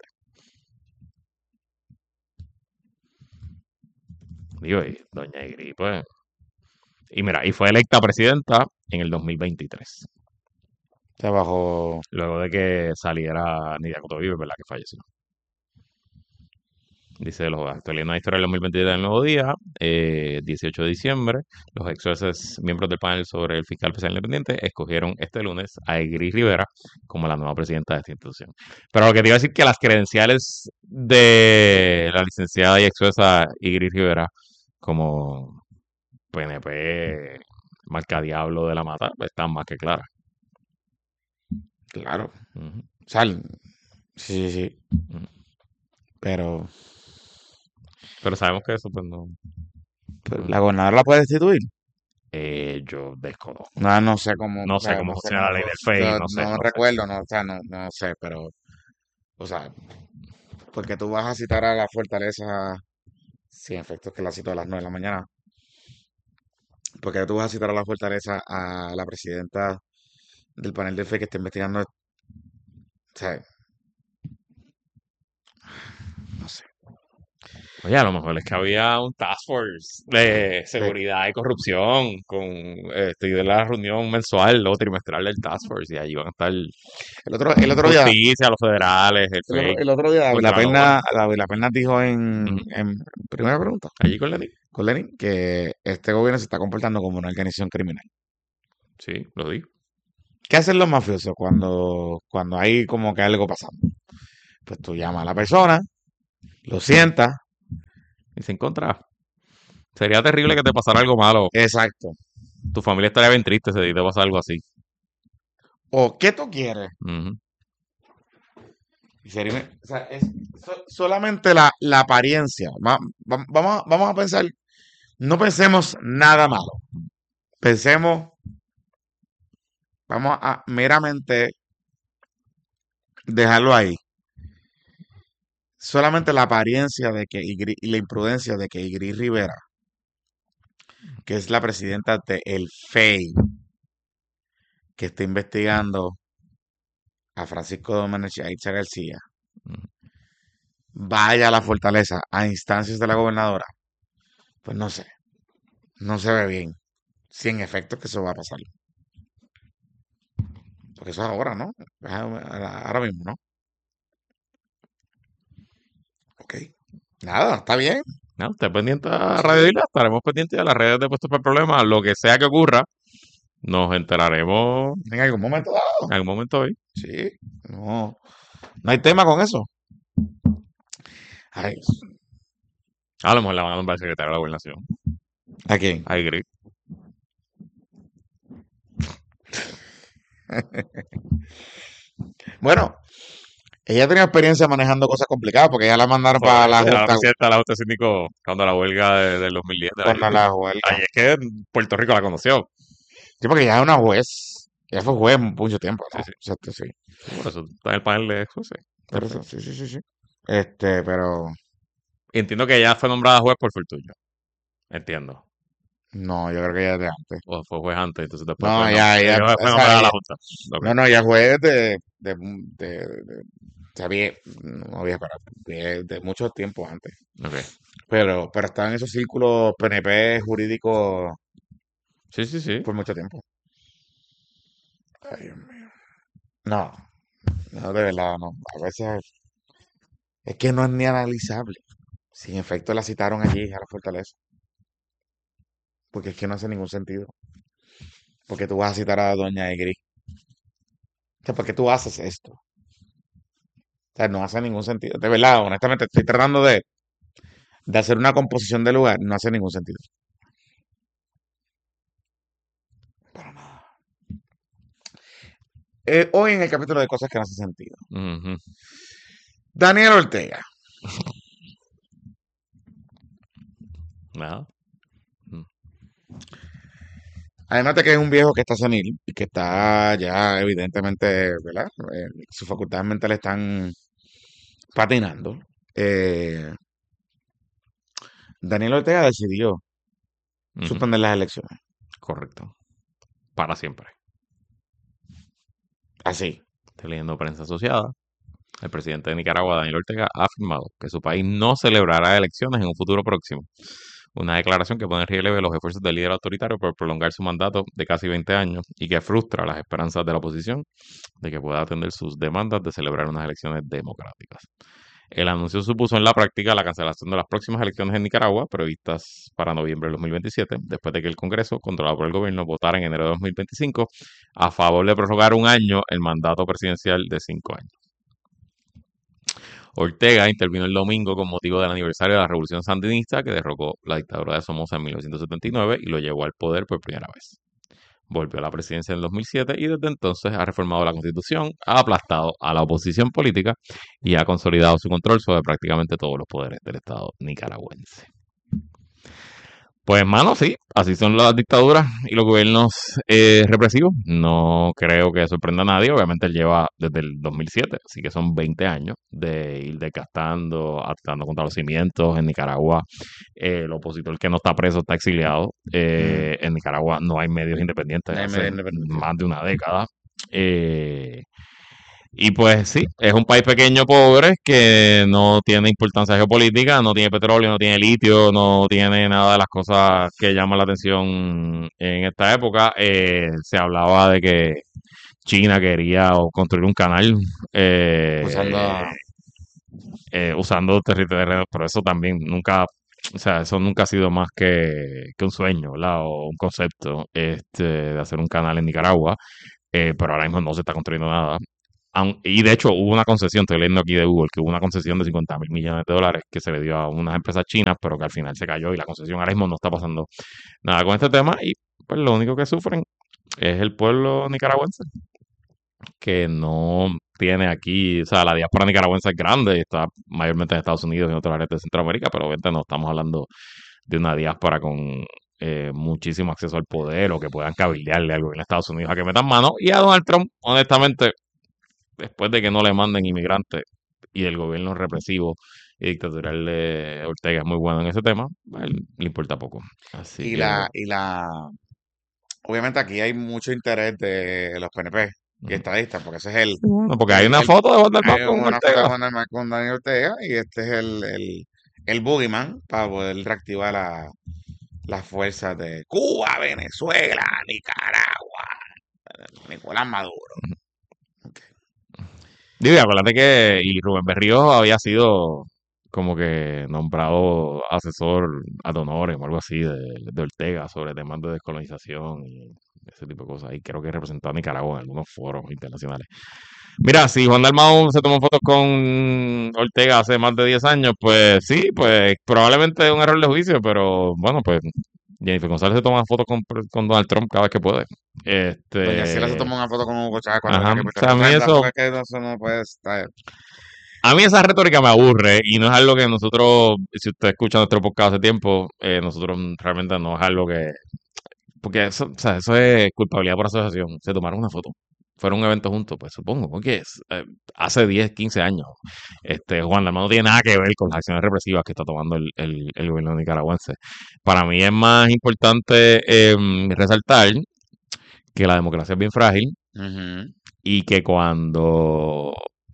Digo, y doña Igri, pues. Y mira, y fue electa presidenta en el dos mil veintitrés. Se bajó. Luego de que saliera Nidia Coto Vives, ¿verdad? Que falleció. Dice los actualizados de historia del dos mil veintidós del Nuevo Día, eh, dieciocho de diciembre, los ex jueces miembros del panel sobre el fiscal especial independiente escogieron este lunes a Igri Rivera como la nueva presidenta de esta institución. Pero lo que te iba a decir que las credenciales de la licenciada y ex jueza Igri Rivera como P N P marcadiablo de la mata están más que claras. Claro. Ujú, O sea, el- sí, sí, sí. ujú. Pero, Pero sabemos que eso, pues no. pero no- la gobernadora la puede destituir. eh, yo desconozco. No, no sé cómo, No o sé sea, cómo no sé funciona la cómo, ley del F E I, yo no sé, no no sé. recuerdo, no, o sea, no, no sé, pero, o sea, porque tú vas a citar a la Fortaleza, sí, en efecto es que la cito a las nueve de la mañana, porque tú vas a citar a la Fortaleza a la presidenta del panel de F E I que está investigando, o sea, no sé. Oye, a lo mejor es que había un task force de seguridad y corrupción con este, y de la reunión mensual o trimestral del task force y ahí van a estar El otro, el otro día, justicia, los federales, el el otro, fake, el otro día David contra La la Perna, locura. David La Perna dijo en, Ujú. en primera pregunta Allí con Lenin. con Lenin que este gobierno se está comportando como una organización criminal. Sí, lo digo. ¿Qué hacen los mafiosos cuando, cuando hay como que algo pasando? Pues tú llamas a la persona, lo sientas. Y se encontraba. Sería terrible que te pasara algo malo. Exacto. Tu familia estaría bien triste si te pasa algo así. O ¿qué tú quieres? Ujú. Y sería- o sea, es so- solamente la, la apariencia. Va- va- vamos, a- vamos a pensar, no pensemos nada malo. Pensemos, vamos a meramente dejarlo ahí. Solamente la apariencia de que Igri- y la imprudencia de que Igris Rivera, que es la presidenta de el F E I, que está investigando a Francisco Domenech y a Itza García, Ujú. vaya a la fortaleza a instancias de la gobernadora, pues no sé, no se ve bien. Si en efecto que eso va a pasar. Porque eso es ahora, ¿no? Es ahora ahora mismo, ¿no? Ok. Nada, está bien. No, esté pendiente a Radio Isla, estaremos pendientes de las redes de Puestos por Problemas, lo que sea que ocurra, nos enteraremos En algún momento dado. en algún momento hoy. Sí. No, no hay tema con eso. Ay, A lo mejor la van a nombrar secretario de la Gobernación. ¿a quién? A Igris. Bueno, ella tenía experiencia manejando cosas complicadas porque ella la mandaron Por para la eso, era la Junta presidenta de la Junta de Síndicos cuando la huelga de- del dos mil diez de la cuando Justicia. la huelga. Ahí es que Puerto Rico la conoció. Sí, porque ella es una juez. Ella fue juez mucho tiempo, Sí, ¿no? sí. Exacto, sí. Por eso está en el panel de jueces. Por eso, sí, sí, sí, sí. Este, pero Y entiendo que ella fue nombrada juez por Fortuño. Entiendo. no, yo creo que ella es de antes. O fue juez antes, entonces después No, fue, nom- ya, ella, ella o fue sea, nombrada a la ella- Junta. Ok. no, no, ella fue de, de, de, de- o sea, vie- no vieja, pero de, de mucho tiempo antes. Ok. Pero, pero estaba en esos círculos P N P jurídicos Sí, sí, sí. por mucho tiempo. Ay, Dios mío. No, no, de verdad, no. A veces es que no es ni analizable. Si en efecto la citaron allí a la fortaleza. Porque es que no hace ningún sentido. Porque tú vas a citar a Doña Egri. O sea, ¿por qué tú haces esto? O sea, no hace ningún sentido. De verdad, honestamente, estoy tratando de, de hacer una composición de lugar. No hace ningún sentido. Para nada. Eh, hoy en el capítulo de cosas que no hacen sentido. Ujú. Daniel Ortega. Nada. Además de que es un viejo que está senil y que está ya evidentemente, ¿verdad? Eh, sus facultades mentales están patinando. Eh, Daniel Ortega decidió Ujú. suspender las elecciones. Correcto. Para siempre. Así. Estoy leyendo prensa asociada. El presidente de Nicaragua, Daniel Ortega, ha afirmado que su país no celebrará elecciones en un futuro próximo. Una declaración que pone en relieve los esfuerzos del líder autoritario por prolongar su mandato de casi veinte años y que frustra las esperanzas de la oposición de que pueda atender sus demandas de celebrar unas elecciones democráticas. El anuncio supuso en la práctica la cancelación de las próximas elecciones en Nicaragua, previstas para noviembre de dos mil veintisiete, después de que el Congreso, controlado por el gobierno, votara en enero de dos mil veinticinco a favor de prorrogar un año el mandato presidencial de cinco años. Ortega intervino el domingo con motivo del aniversario de la Revolución Sandinista que derrocó la dictadura de Somoza en mil novecientos setenta y nueve y lo llevó al poder por primera vez. Volvió a la presidencia en el dos mil siete y desde entonces ha reformado la Constitución, ha aplastado a la oposición política y ha consolidado su control sobre prácticamente todos los poderes del Estado nicaragüense. Pues, hermano, sí, así son las dictaduras y los gobiernos eh, represivos. No creo que sorprenda a nadie. Obviamente él lleva desde el dos mil siete, así que son veinte años de ir desgastando, atentando contra los cimientos en Nicaragua. Eh, el opositor que no está preso está exiliado. Eh, En Nicaragua no hay medios independientes No hay hace medios independientes. más de una década. Eh, Y pues sí, es un país pequeño, pobre, que no tiene importancia geopolítica, no tiene petróleo, no tiene litio, no tiene nada de las cosas que llaman la atención en esta época. Eh, se hablaba de que China quería o construir un canal eh, Usando. eh, usando territorios, pero eso también nunca, o sea, eso nunca ha sido más que, que un sueño, ¿verdad? O un concepto este, de hacer un canal en Nicaragua, eh, pero ahora mismo no se está construyendo nada. Aun- y de hecho hubo una concesión, estoy leyendo aquí de Google, que hubo una concesión de cincuenta mil millones de dólares que se le dio a unas empresas chinas, pero que al final se cayó y la concesión ahora mismo no está pasando nada con este tema y pues lo único que sufren es el pueblo nicaragüense, que no tiene aquí, o sea, la diáspora nicaragüense es grande, está mayormente en Estados Unidos y en otras áreas de Centroamérica, pero obviamente no estamos hablando de una diáspora con eh, muchísimo acceso al poder o que puedan cabildearle al gobierno de Estados Unidos a que metan mano. Y a Donald Trump, honestamente, después de que no le manden inmigrantes y el gobierno represivo y dictatorial de Ortega es muy bueno en ese tema, a él le importa poco. Así Y que, la, y la, obviamente aquí hay mucho interés de los P N P y ujú. estadistas, porque ese es el, No, porque hay el, una el- foto de Juan del hay Banco con una foto de Ortega. Juan Dalmau con Daniel Ortega y este es el, el, el boogeyman para poder reactivar la, las fuerzas de Cuba, Venezuela, Nicaragua, Nicolás Maduro. Ok. Digo, y acuérdate que y Rubén Berrío había sido como que nombrado asesor ad honorem o algo así de, de Ortega sobre temas de descolonización y ese tipo de cosas. Y creo que representó a Nicaragua en algunos foros internacionales. Mira, si Juan Dalmau se tomó fotos con Ortega hace más de diez años, pues sí, pues probablemente es un error de juicio, pero bueno, pues Jennifer González se toma fotos con, con Donald Trump cada vez que puede. Doña Sila se Este, tomó una foto con Hugo Chávez cuando ajá, venía aquí a o Puerto sea, a Rico. mí Pues, eso, tampoco es que eso no puede estar. a mí esa retórica me aburre y no es algo que nosotros, si usted escucha nuestro podcast hace tiempo, eh, nosotros realmente no es algo que, porque eso, o sea, eso es culpabilidad por asociación. Se tomaron una foto. Fueron un evento juntos, pues supongo, porque es, eh, hace diez, quince años. Este, Juan Dalmau no tiene nada que ver con las acciones represivas que está tomando el, el, el gobierno nicaragüense. Para mí es más importante eh, resaltar que la democracia es bien frágil Ujú. y que cuando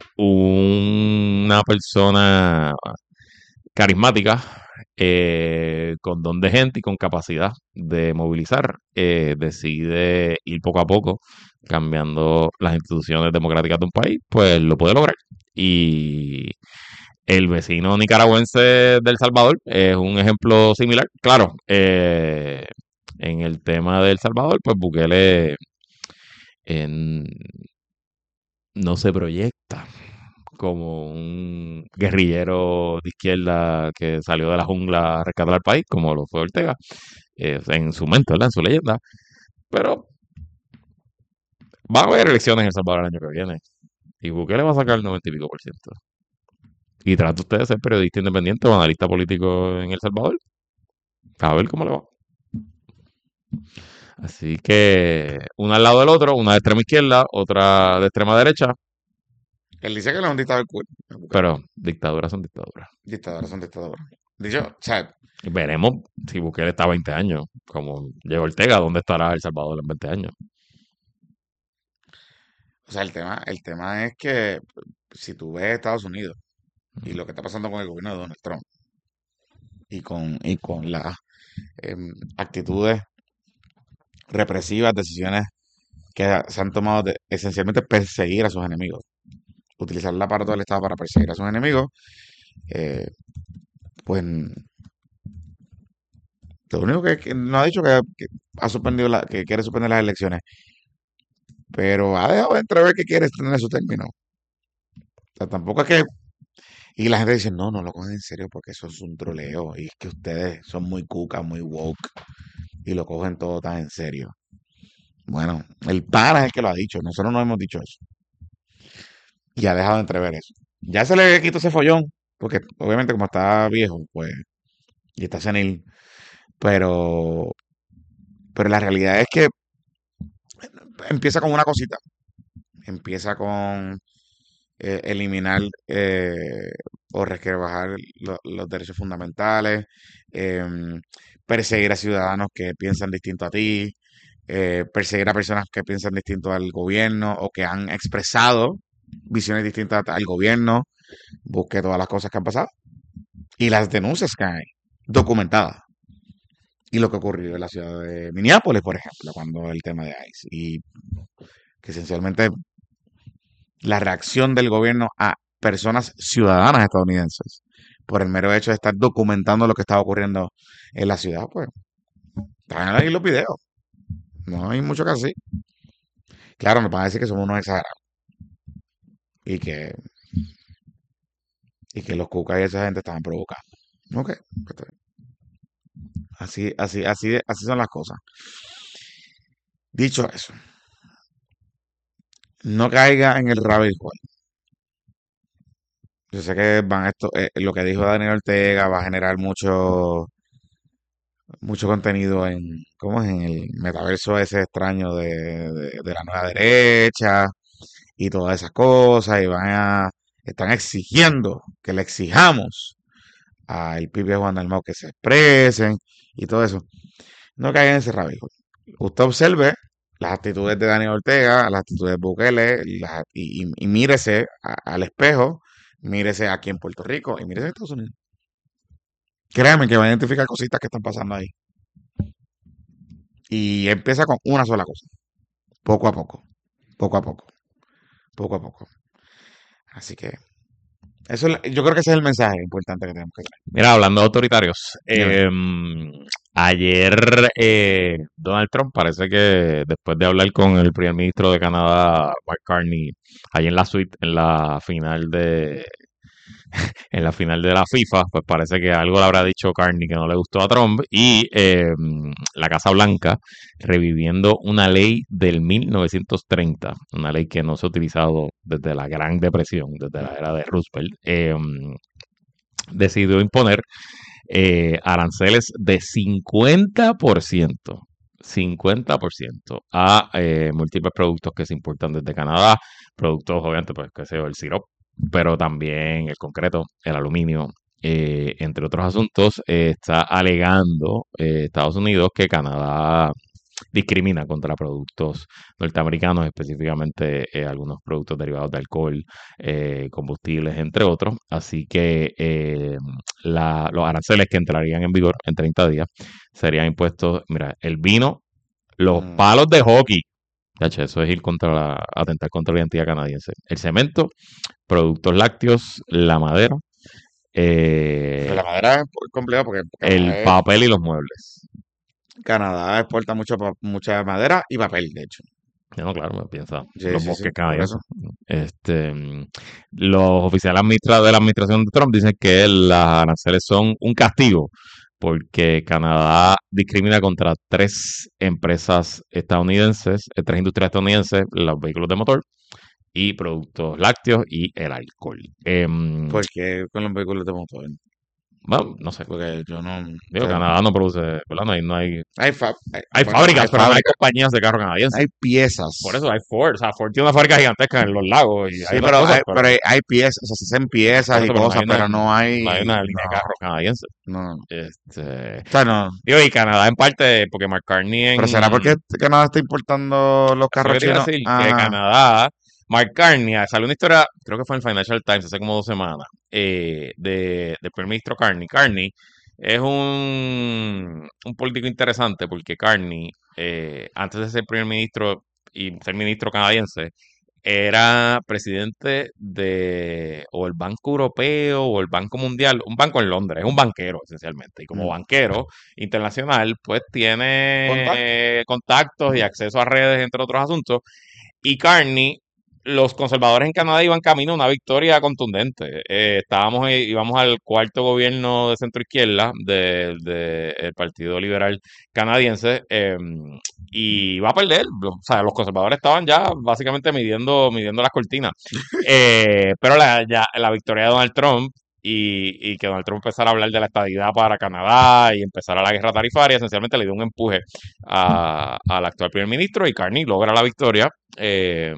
una persona carismática, eh, con don de gente y con capacidad de movilizar, eh, decide ir poco a poco cambiando las instituciones democráticas de un país, pues lo puede lograr. Y el vecino nicaragüense de El Salvador es un ejemplo similar. Claro, eh, en el tema de El Salvador, pues Bukele en- no se proyecta como un guerrillero de izquierda que salió de la jungla a rescatar al país, como lo fue Ortega, eh, en su mente, ¿verdad? En su leyenda. Pero va a haber elecciones en El Salvador el año que viene. Y Bukele va a sacar el noventa y pico por ciento. Y trata usted de ser periodista independiente o analista político en El Salvador. A ver cómo le va. Así que una al lado del otro, una de extrema izquierda, otra de extrema derecha, Él dice que él es un dictador cool. pero dictaduras son dictaduras. Dictadores son dictadores. Dicho, o sea, Veremos si Bukele está a veinte años, como llegó Ortega, ¿dónde estará El Salvador en veinte años? o sea, el tema, el tema es que si tú ves Estados Unidos y lo que está pasando con el gobierno de Donald Trump y con, y con las em, actitudes represivas, decisiones que se han tomado de esencialmente perseguir a sus enemigos, utilizar el aparato del Estado para perseguir a sus enemigos, eh, pues lo único que, que no ha dicho que, que ha suspendido la, que quiere suspender las elecciones, pero ha dejado de entrever que quiere extender su término. O sea, tampoco es que. Y la gente dice, no, no lo cogen en serio porque eso es un troleo. Y es que ustedes son muy cuca, muy woke. Y lo cogen todo tan en serio. Bueno, el pana es el que lo ha dicho. Nosotros no hemos dicho eso. Y ha dejado de entrever eso. Ya se le quitó ese follón. Porque obviamente como está viejo, pues. Y está senil. Pero. Pero la realidad es que empieza con una cosita. Empieza con eh, eliminar eh, o resquebrajar lo- los derechos fundamentales, em, perseguir a ciudadanos que piensan distinto a ti, eh, perseguir a personas que piensan distinto al gobierno o que han expresado visiones distintas al gobierno, busque todas las cosas que han pasado y las denuncias que hay documentadas. Y lo que ocurrió en la ciudad de Minneapolis, por ejemplo, cuando el tema de ICE. Y que esencialmente la reacción del gobierno a personas ciudadanas estadounidenses por el mero hecho de estar documentando lo que estaba ocurriendo en la ciudad, pues están ahí los videos. No hay mucho que hacer. Claro, nos van a decir que somos unos exagerados. Y que, y que los cucas y esa gente estaban provocando. Ok. Así, así, así, así son las cosas. Dicho eso, no caiga en el rabbit hole. Yo sé que van esto, eh, lo que dijo Daniel Ortega va a generar mucho, mucho contenido en, ¿cómo es? En el metaverso ese extraño de, de, de la nueva derecha y todas esas cosas, y van a, están exigiendo que le exijamos al Pipe Juan Dalmau que se expresen y todo eso. No caigan en ese rabbit hole. Usted observe las actitudes de Daniel Ortega, las actitudes de Bukele, la- y, y- y mírese a- al espejo, mírese aquí en Puerto Rico y mírese en Estados Unidos. Créame que va a identificar cositas que están pasando ahí. Y empieza con una sola cosa, poco a poco, poco a poco, poco a poco. Así que eso es la- yo creo que ese es el mensaje importante que tenemos que traer. Mira, hablando de autoritarios, Dime. em, ayer eh, Donald Trump parece que después de hablar con el primer ministro de Canadá, Mark Carney, ahí en la suite, en la final de, en la final de la FIFA, pues parece que algo le habrá dicho Carney que no le gustó a Trump y em, la Casa Blanca reviviendo una ley del mil novecientos treinta, una ley que no se ha utilizado desde la Gran Depresión, desde la era de Roosevelt, em, decidió imponer eh, aranceles de cincuenta por ciento, cincuenta por ciento a eh, múltiples productos que se importan desde Canadá, productos obviamente, pues, que sé yo, el sirope, pero también el concreto, el aluminio, eh, entre otros asuntos, eh, está alegando eh, Estados Unidos que Canadá discrimina contra productos norteamericanos, específicamente eh, algunos productos derivados de alcohol, eh, combustibles, entre otros. Así que eh, la- los aranceles que entrarían en vigor en treinta días serían impuestos, mira, el vino, los Mm. palos de hockey. Tacho, eso es ir contra la, atentar contra la identidad canadiense. El cemento, productos lácteos, la madera, Pero la eh, madera es complicada porque Canadá, el es- papel y los muebles. Canadá exporta mucho, pa- mucha madera y papel, de hecho. No, claro, me piensa Sí, los sí, sí, bosques por canadienses. eso. Este, mm, los oficiales administra- de la administración de Trump dicen que las aranceles son un castigo porque Canadá discrimina contra tres empresas estadounidenses, eh, tres industrias estadounidenses, los vehículos de motor y productos lácteos y el alcohol. Em, ¿Por qué con los vehículos de motor? bueno, no sé, Porque yo no. digo, o sea, Canadá no produce, ¿verdad? No hay, no hay, hay, fa- hay, hay bueno, fábricas, hay pero no hay fábricas, compañías de carros canadienses. hay piezas. Por eso hay Ford, o sea, Ford tiene una fábrica gigantesca en los lagos y Sí, hay otras pero cosas, hay, pero pero hay, hay piezas, o sea, se hacen por piezas eso, y pero no cosas, hay una, pero no hay. no hay una línea de No, carros canadienses. no, no. Este, O sea, no. digo, y Canadá en parte, porque McCartney Pero será en, porque Canadá está importando los eso carros que te iba a chinos. decir, que Ah, Canadá, Mark Carney, ah, salió una historia, creo que fue en el Financial Times hace como dos semanas, eh, de, del primer ministro Carney. Carney es un, un político interesante porque Carney, eh, antes de ser primer ministro y ser ministro canadiense, era presidente de o el Banco Europeo o el Banco Mundial, un banco en Londres, es un banquero esencialmente. Y como mm. banquero internacional, pues tiene Contacto. eh, contactos y acceso a redes, entre otros asuntos. Y Carney, los conservadores en Canadá iban camino a una victoria contundente. Eh, estábamos, eh, íbamos al cuarto gobierno de centro izquierda del de, el Partido Liberal Canadiense eh, y iba a perder. O sea, los conservadores estaban ya básicamente midiendo, midiendo las cortinas. Eh, pero la, ya, la victoria de Donald Trump y, y que Donald Trump empezara a hablar de la estadidad para Canadá y empezara la guerra tarifaria, esencialmente le dio un empuje a- al actual primer ministro y Carney logra la victoria. eh,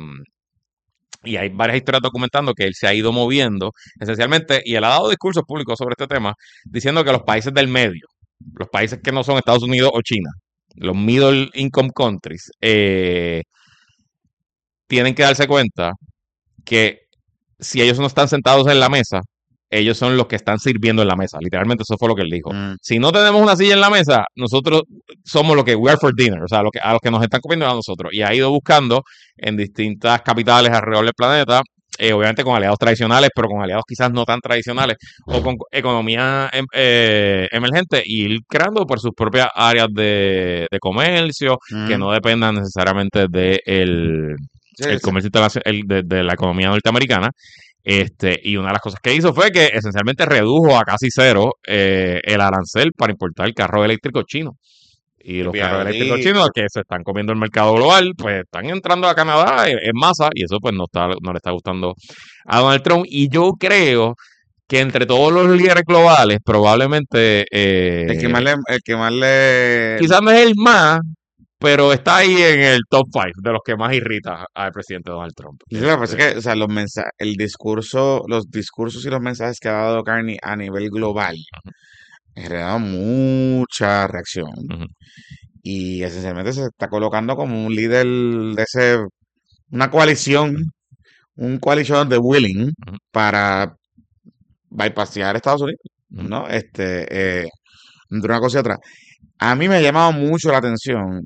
y hay varias historias documentando que él se ha ido moviendo esencialmente y él ha dado discursos públicos sobre este tema diciendo que los países del medio, los países que no son Estados Unidos o China, los middle income countries, eh, tienen que darse cuenta que si ellos no están sentados en la mesa, ellos son los que están sirviendo en la mesa. Literalmente eso fue lo que él dijo. Mm. Si no tenemos una silla en la mesa, nosotros somos lo que we are for dinner, o sea, lo que, a los que nos están comiendo a nosotros. Y ha ido buscando en distintas capitales alrededor del planeta, eh, obviamente con aliados tradicionales, pero con aliados quizás no tan tradicionales, o con economía em, eh, emergente, y ir creando por sus propias áreas de, de comercio, Mm. que no dependan necesariamente de el, Sí, el sí. comercio internacional, el- de, de la economía norteamericana. Este, y una de las cosas que hizo fue que esencialmente redujo a casi cero eh, el arancel para importar carros eléctricos chinos. Y los carros eléctricos Piadito. chinos que se están comiendo el mercado global, pues están entrando a Canadá en, en masa, y eso pues no está, no le está gustando a Donald Trump. Y yo creo que entre todos los líderes globales, probablemente eh, El que más le, el que más le quizás no es el más, pero está ahí en el top five de los que más irrita al presidente Donald Trump. Sí, lo que pasa Este, es que, o sea, los mensajes, el discurso, los discursos y los mensajes que ha dado Carney a nivel global han generado mucha reacción. Ujú. Y esencialmente se está colocando como un líder de ese, una coalición, un coalition de willing Ujú. para bypassear Estados Unidos, Ujú. ¿no? Este, eh, entre una cosa y otra. A mí me ha llamado mucho la atención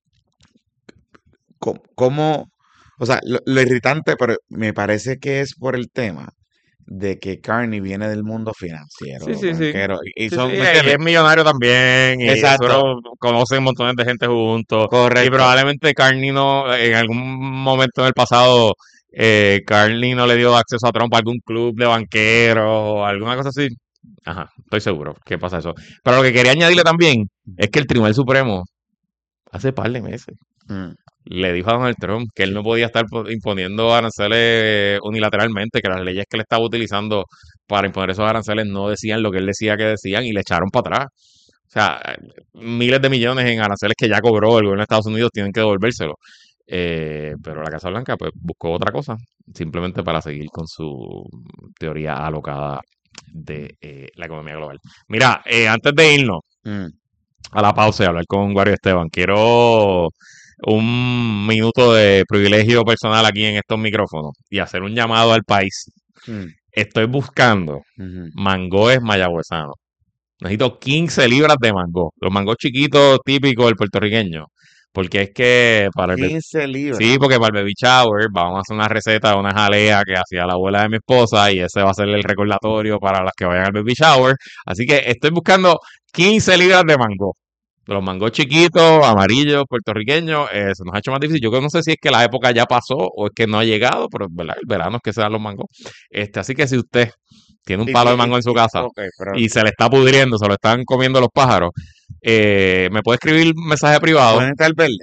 co- cómo, o sea, lo, lo irritante, pero me parece que es por el tema de que Carney viene del mundo financiero, Sí, sí, sí. banquero, y, y Sí, son, sí, ¿me y entiendes? es millonario también, y Exacto. seguro conocen un montón de gente juntos. Y Correcto. probablemente Carney no, en algún momento en el pasado, eh, Carney no le dio acceso a Trump a algún club de banqueros o alguna cosa así. Ajá, estoy seguro que pasa eso. Pero lo que quería añadirle también es que el Tribunal Supremo, hace par de meses, Mm. le dijo a Donald Trump que él no podía estar po- imponiendo aranceles unilateralmente, que las leyes que él estaba utilizando para imponer esos aranceles no decían lo que él decía que decían, y le echaron para atrás. O sea, miles de millones en aranceles que ya cobró el gobierno de Estados Unidos tienen que devolvérselo. Eh, pero la Casa Blanca pues buscó otra cosa, simplemente para seguir con su teoría alocada de eh, la economía global. Mira, eh, antes de irnos Mm. a la pausa y hablar con Wario Esteban, quiero un minuto de privilegio personal aquí en estos micrófonos y hacer un llamado al país. Mm. Estoy buscando Ujú. mangoes mayagüezanos. Necesito quince libras de mango. Los mangos chiquitos típicos del puertorriqueño. Porque es que para el, be- quince libras. sí, porque para el baby shower vamos a hacer una receta de una jalea que hacía la abuela de mi esposa, y ese va a ser el recordatorio para las que vayan al baby shower. Así que estoy buscando quince libras de mango. De los mangos chiquitos, amarillos, puertorriqueños, eh, se nos ha hecho más difícil. Yo creo que no sé si es que la época ya pasó o es que no ha llegado, pero ¿verdad? El verano es que se dan los mangos. Este, así que si usted tiene un Y- palo de y- mango en su y- casa ok, pero y se le está pudriendo, se lo están comiendo los pájaros, eh, me puede escribir un mensaje privado. pueden estar verde.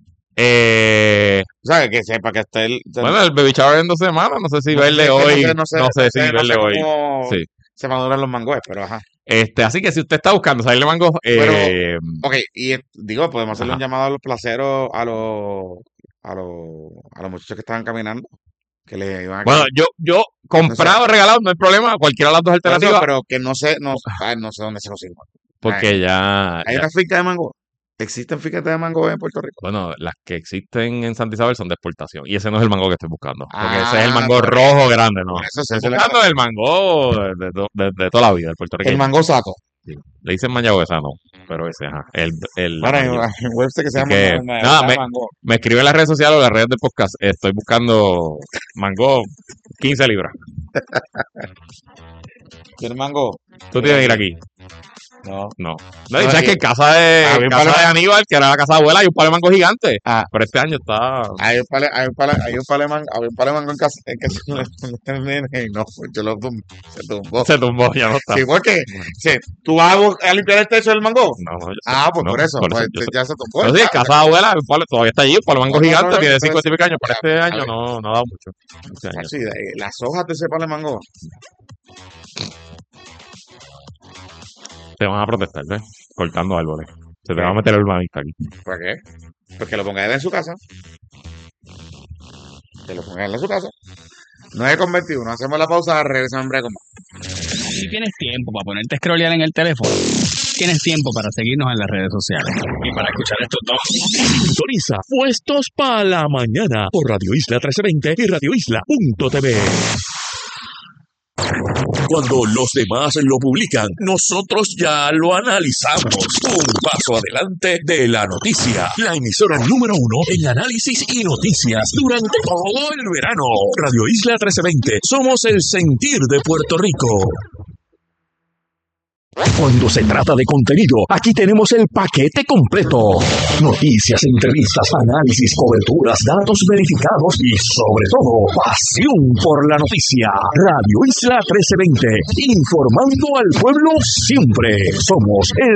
Eh, O sea, que sepa que está el. bueno, el baby shower en dos semanas, no sé si no verle sé, hoy, no sé, no sé, no sé no si sé, no verle sé hoy. cómo Sí. se maduran los mangos, pero ajá. Este, así que si usted está buscando salirle mango, Pero, eh, ok, y eh, digo, podemos hacerle un ajá. llamado a los placeros, a los, a los, a los muchachos que estaban caminando, que le iban a Bueno, caminar. yo, yo comprado o regalado, no hay problema, cualquiera de las dos Por eso, alternativas, pero que no sé, no, ay, no sé dónde se consiguen. porque ya, Hay ya- una finca de mango. ¿Existen fincas de mango en Puerto Rico? bueno, las que existen en Santa Isabel son de exportación, y ese no es el mango que estoy buscando, porque ese es el Ah, mango por rojo eso. grande, no. Por eso se Estoy hace la- buscando el mango de, de, to- de- de toda la vida, el El puertorriqueño. mango saco. Sí. Le dicen mayagüezano, pero ese, ajá, el, el Bueno, hay amarillo. hay un website que se Así llama que, Ma- Ma- nada, Ma- me, Mango. me escribe en las redes sociales o las redes del podcast. Estoy buscando mango quince libras. ¿Tiene mango? ¿Tú tienes que ir aquí? No. No. No, y No, sabes y- que en casa de, había en un casa palo- de Aníbal, que era la casa de abuela, hay un palo de mango gigante. Ah. Pero este año está. Hay un palo, hay un palo, hay un palo de mango, había un palo de mango en casa, en casa del nene, y no, pues yo lo tum- se tumbó. Se tumbó, ya no está. Sí, porque, sí, ¿tú vas a, bu- a limpiar el techo del mango? No, no, yo sé. Ah, pues No, por eso, por pues, yo sé. ya se tumbó. Pero sí, en ya, casa de abuela, hay un palo- todavía está allí, un palo de mango No, no, gigante, no, no, tiene entonces- cincuenta y pico años, pero ya, este a año ver. no, no ha dado mucho. Este año. Sí, de- las hojas de ese palo de mango. Te van a protestar, ¿ves? Cortando árboles. Se te va a meter el urbanista aquí. ¿Para qué? Pues que lo ponga él en su casa. Que lo ponga él en su casa. nueve con veintiuno, hacemos la pausa, regresamos en breve con más. Si tienes tiempo para ponerte a scrollear en el teléfono, tienes tiempo para seguirnos en las redes sociales y para escuchar estos dos. Sintoniza Puestos para la Mañana por Radio Isla trece veinte y Radio Isla punto t v. Cuando los demás lo publican, nosotros ya lo analizamos. Un paso adelante de la noticia. La emisora número uno en análisis y noticias durante todo el verano. Radio Isla trece veinte. Somos el sentir de Puerto Rico. Cuando se trata de contenido, aquí tenemos el paquete completo. Noticias, entrevistas, análisis, coberturas, datos verificados y, sobre todo, pasión por la noticia. Radio Isla trece veinte, informando al pueblo siempre. Somos el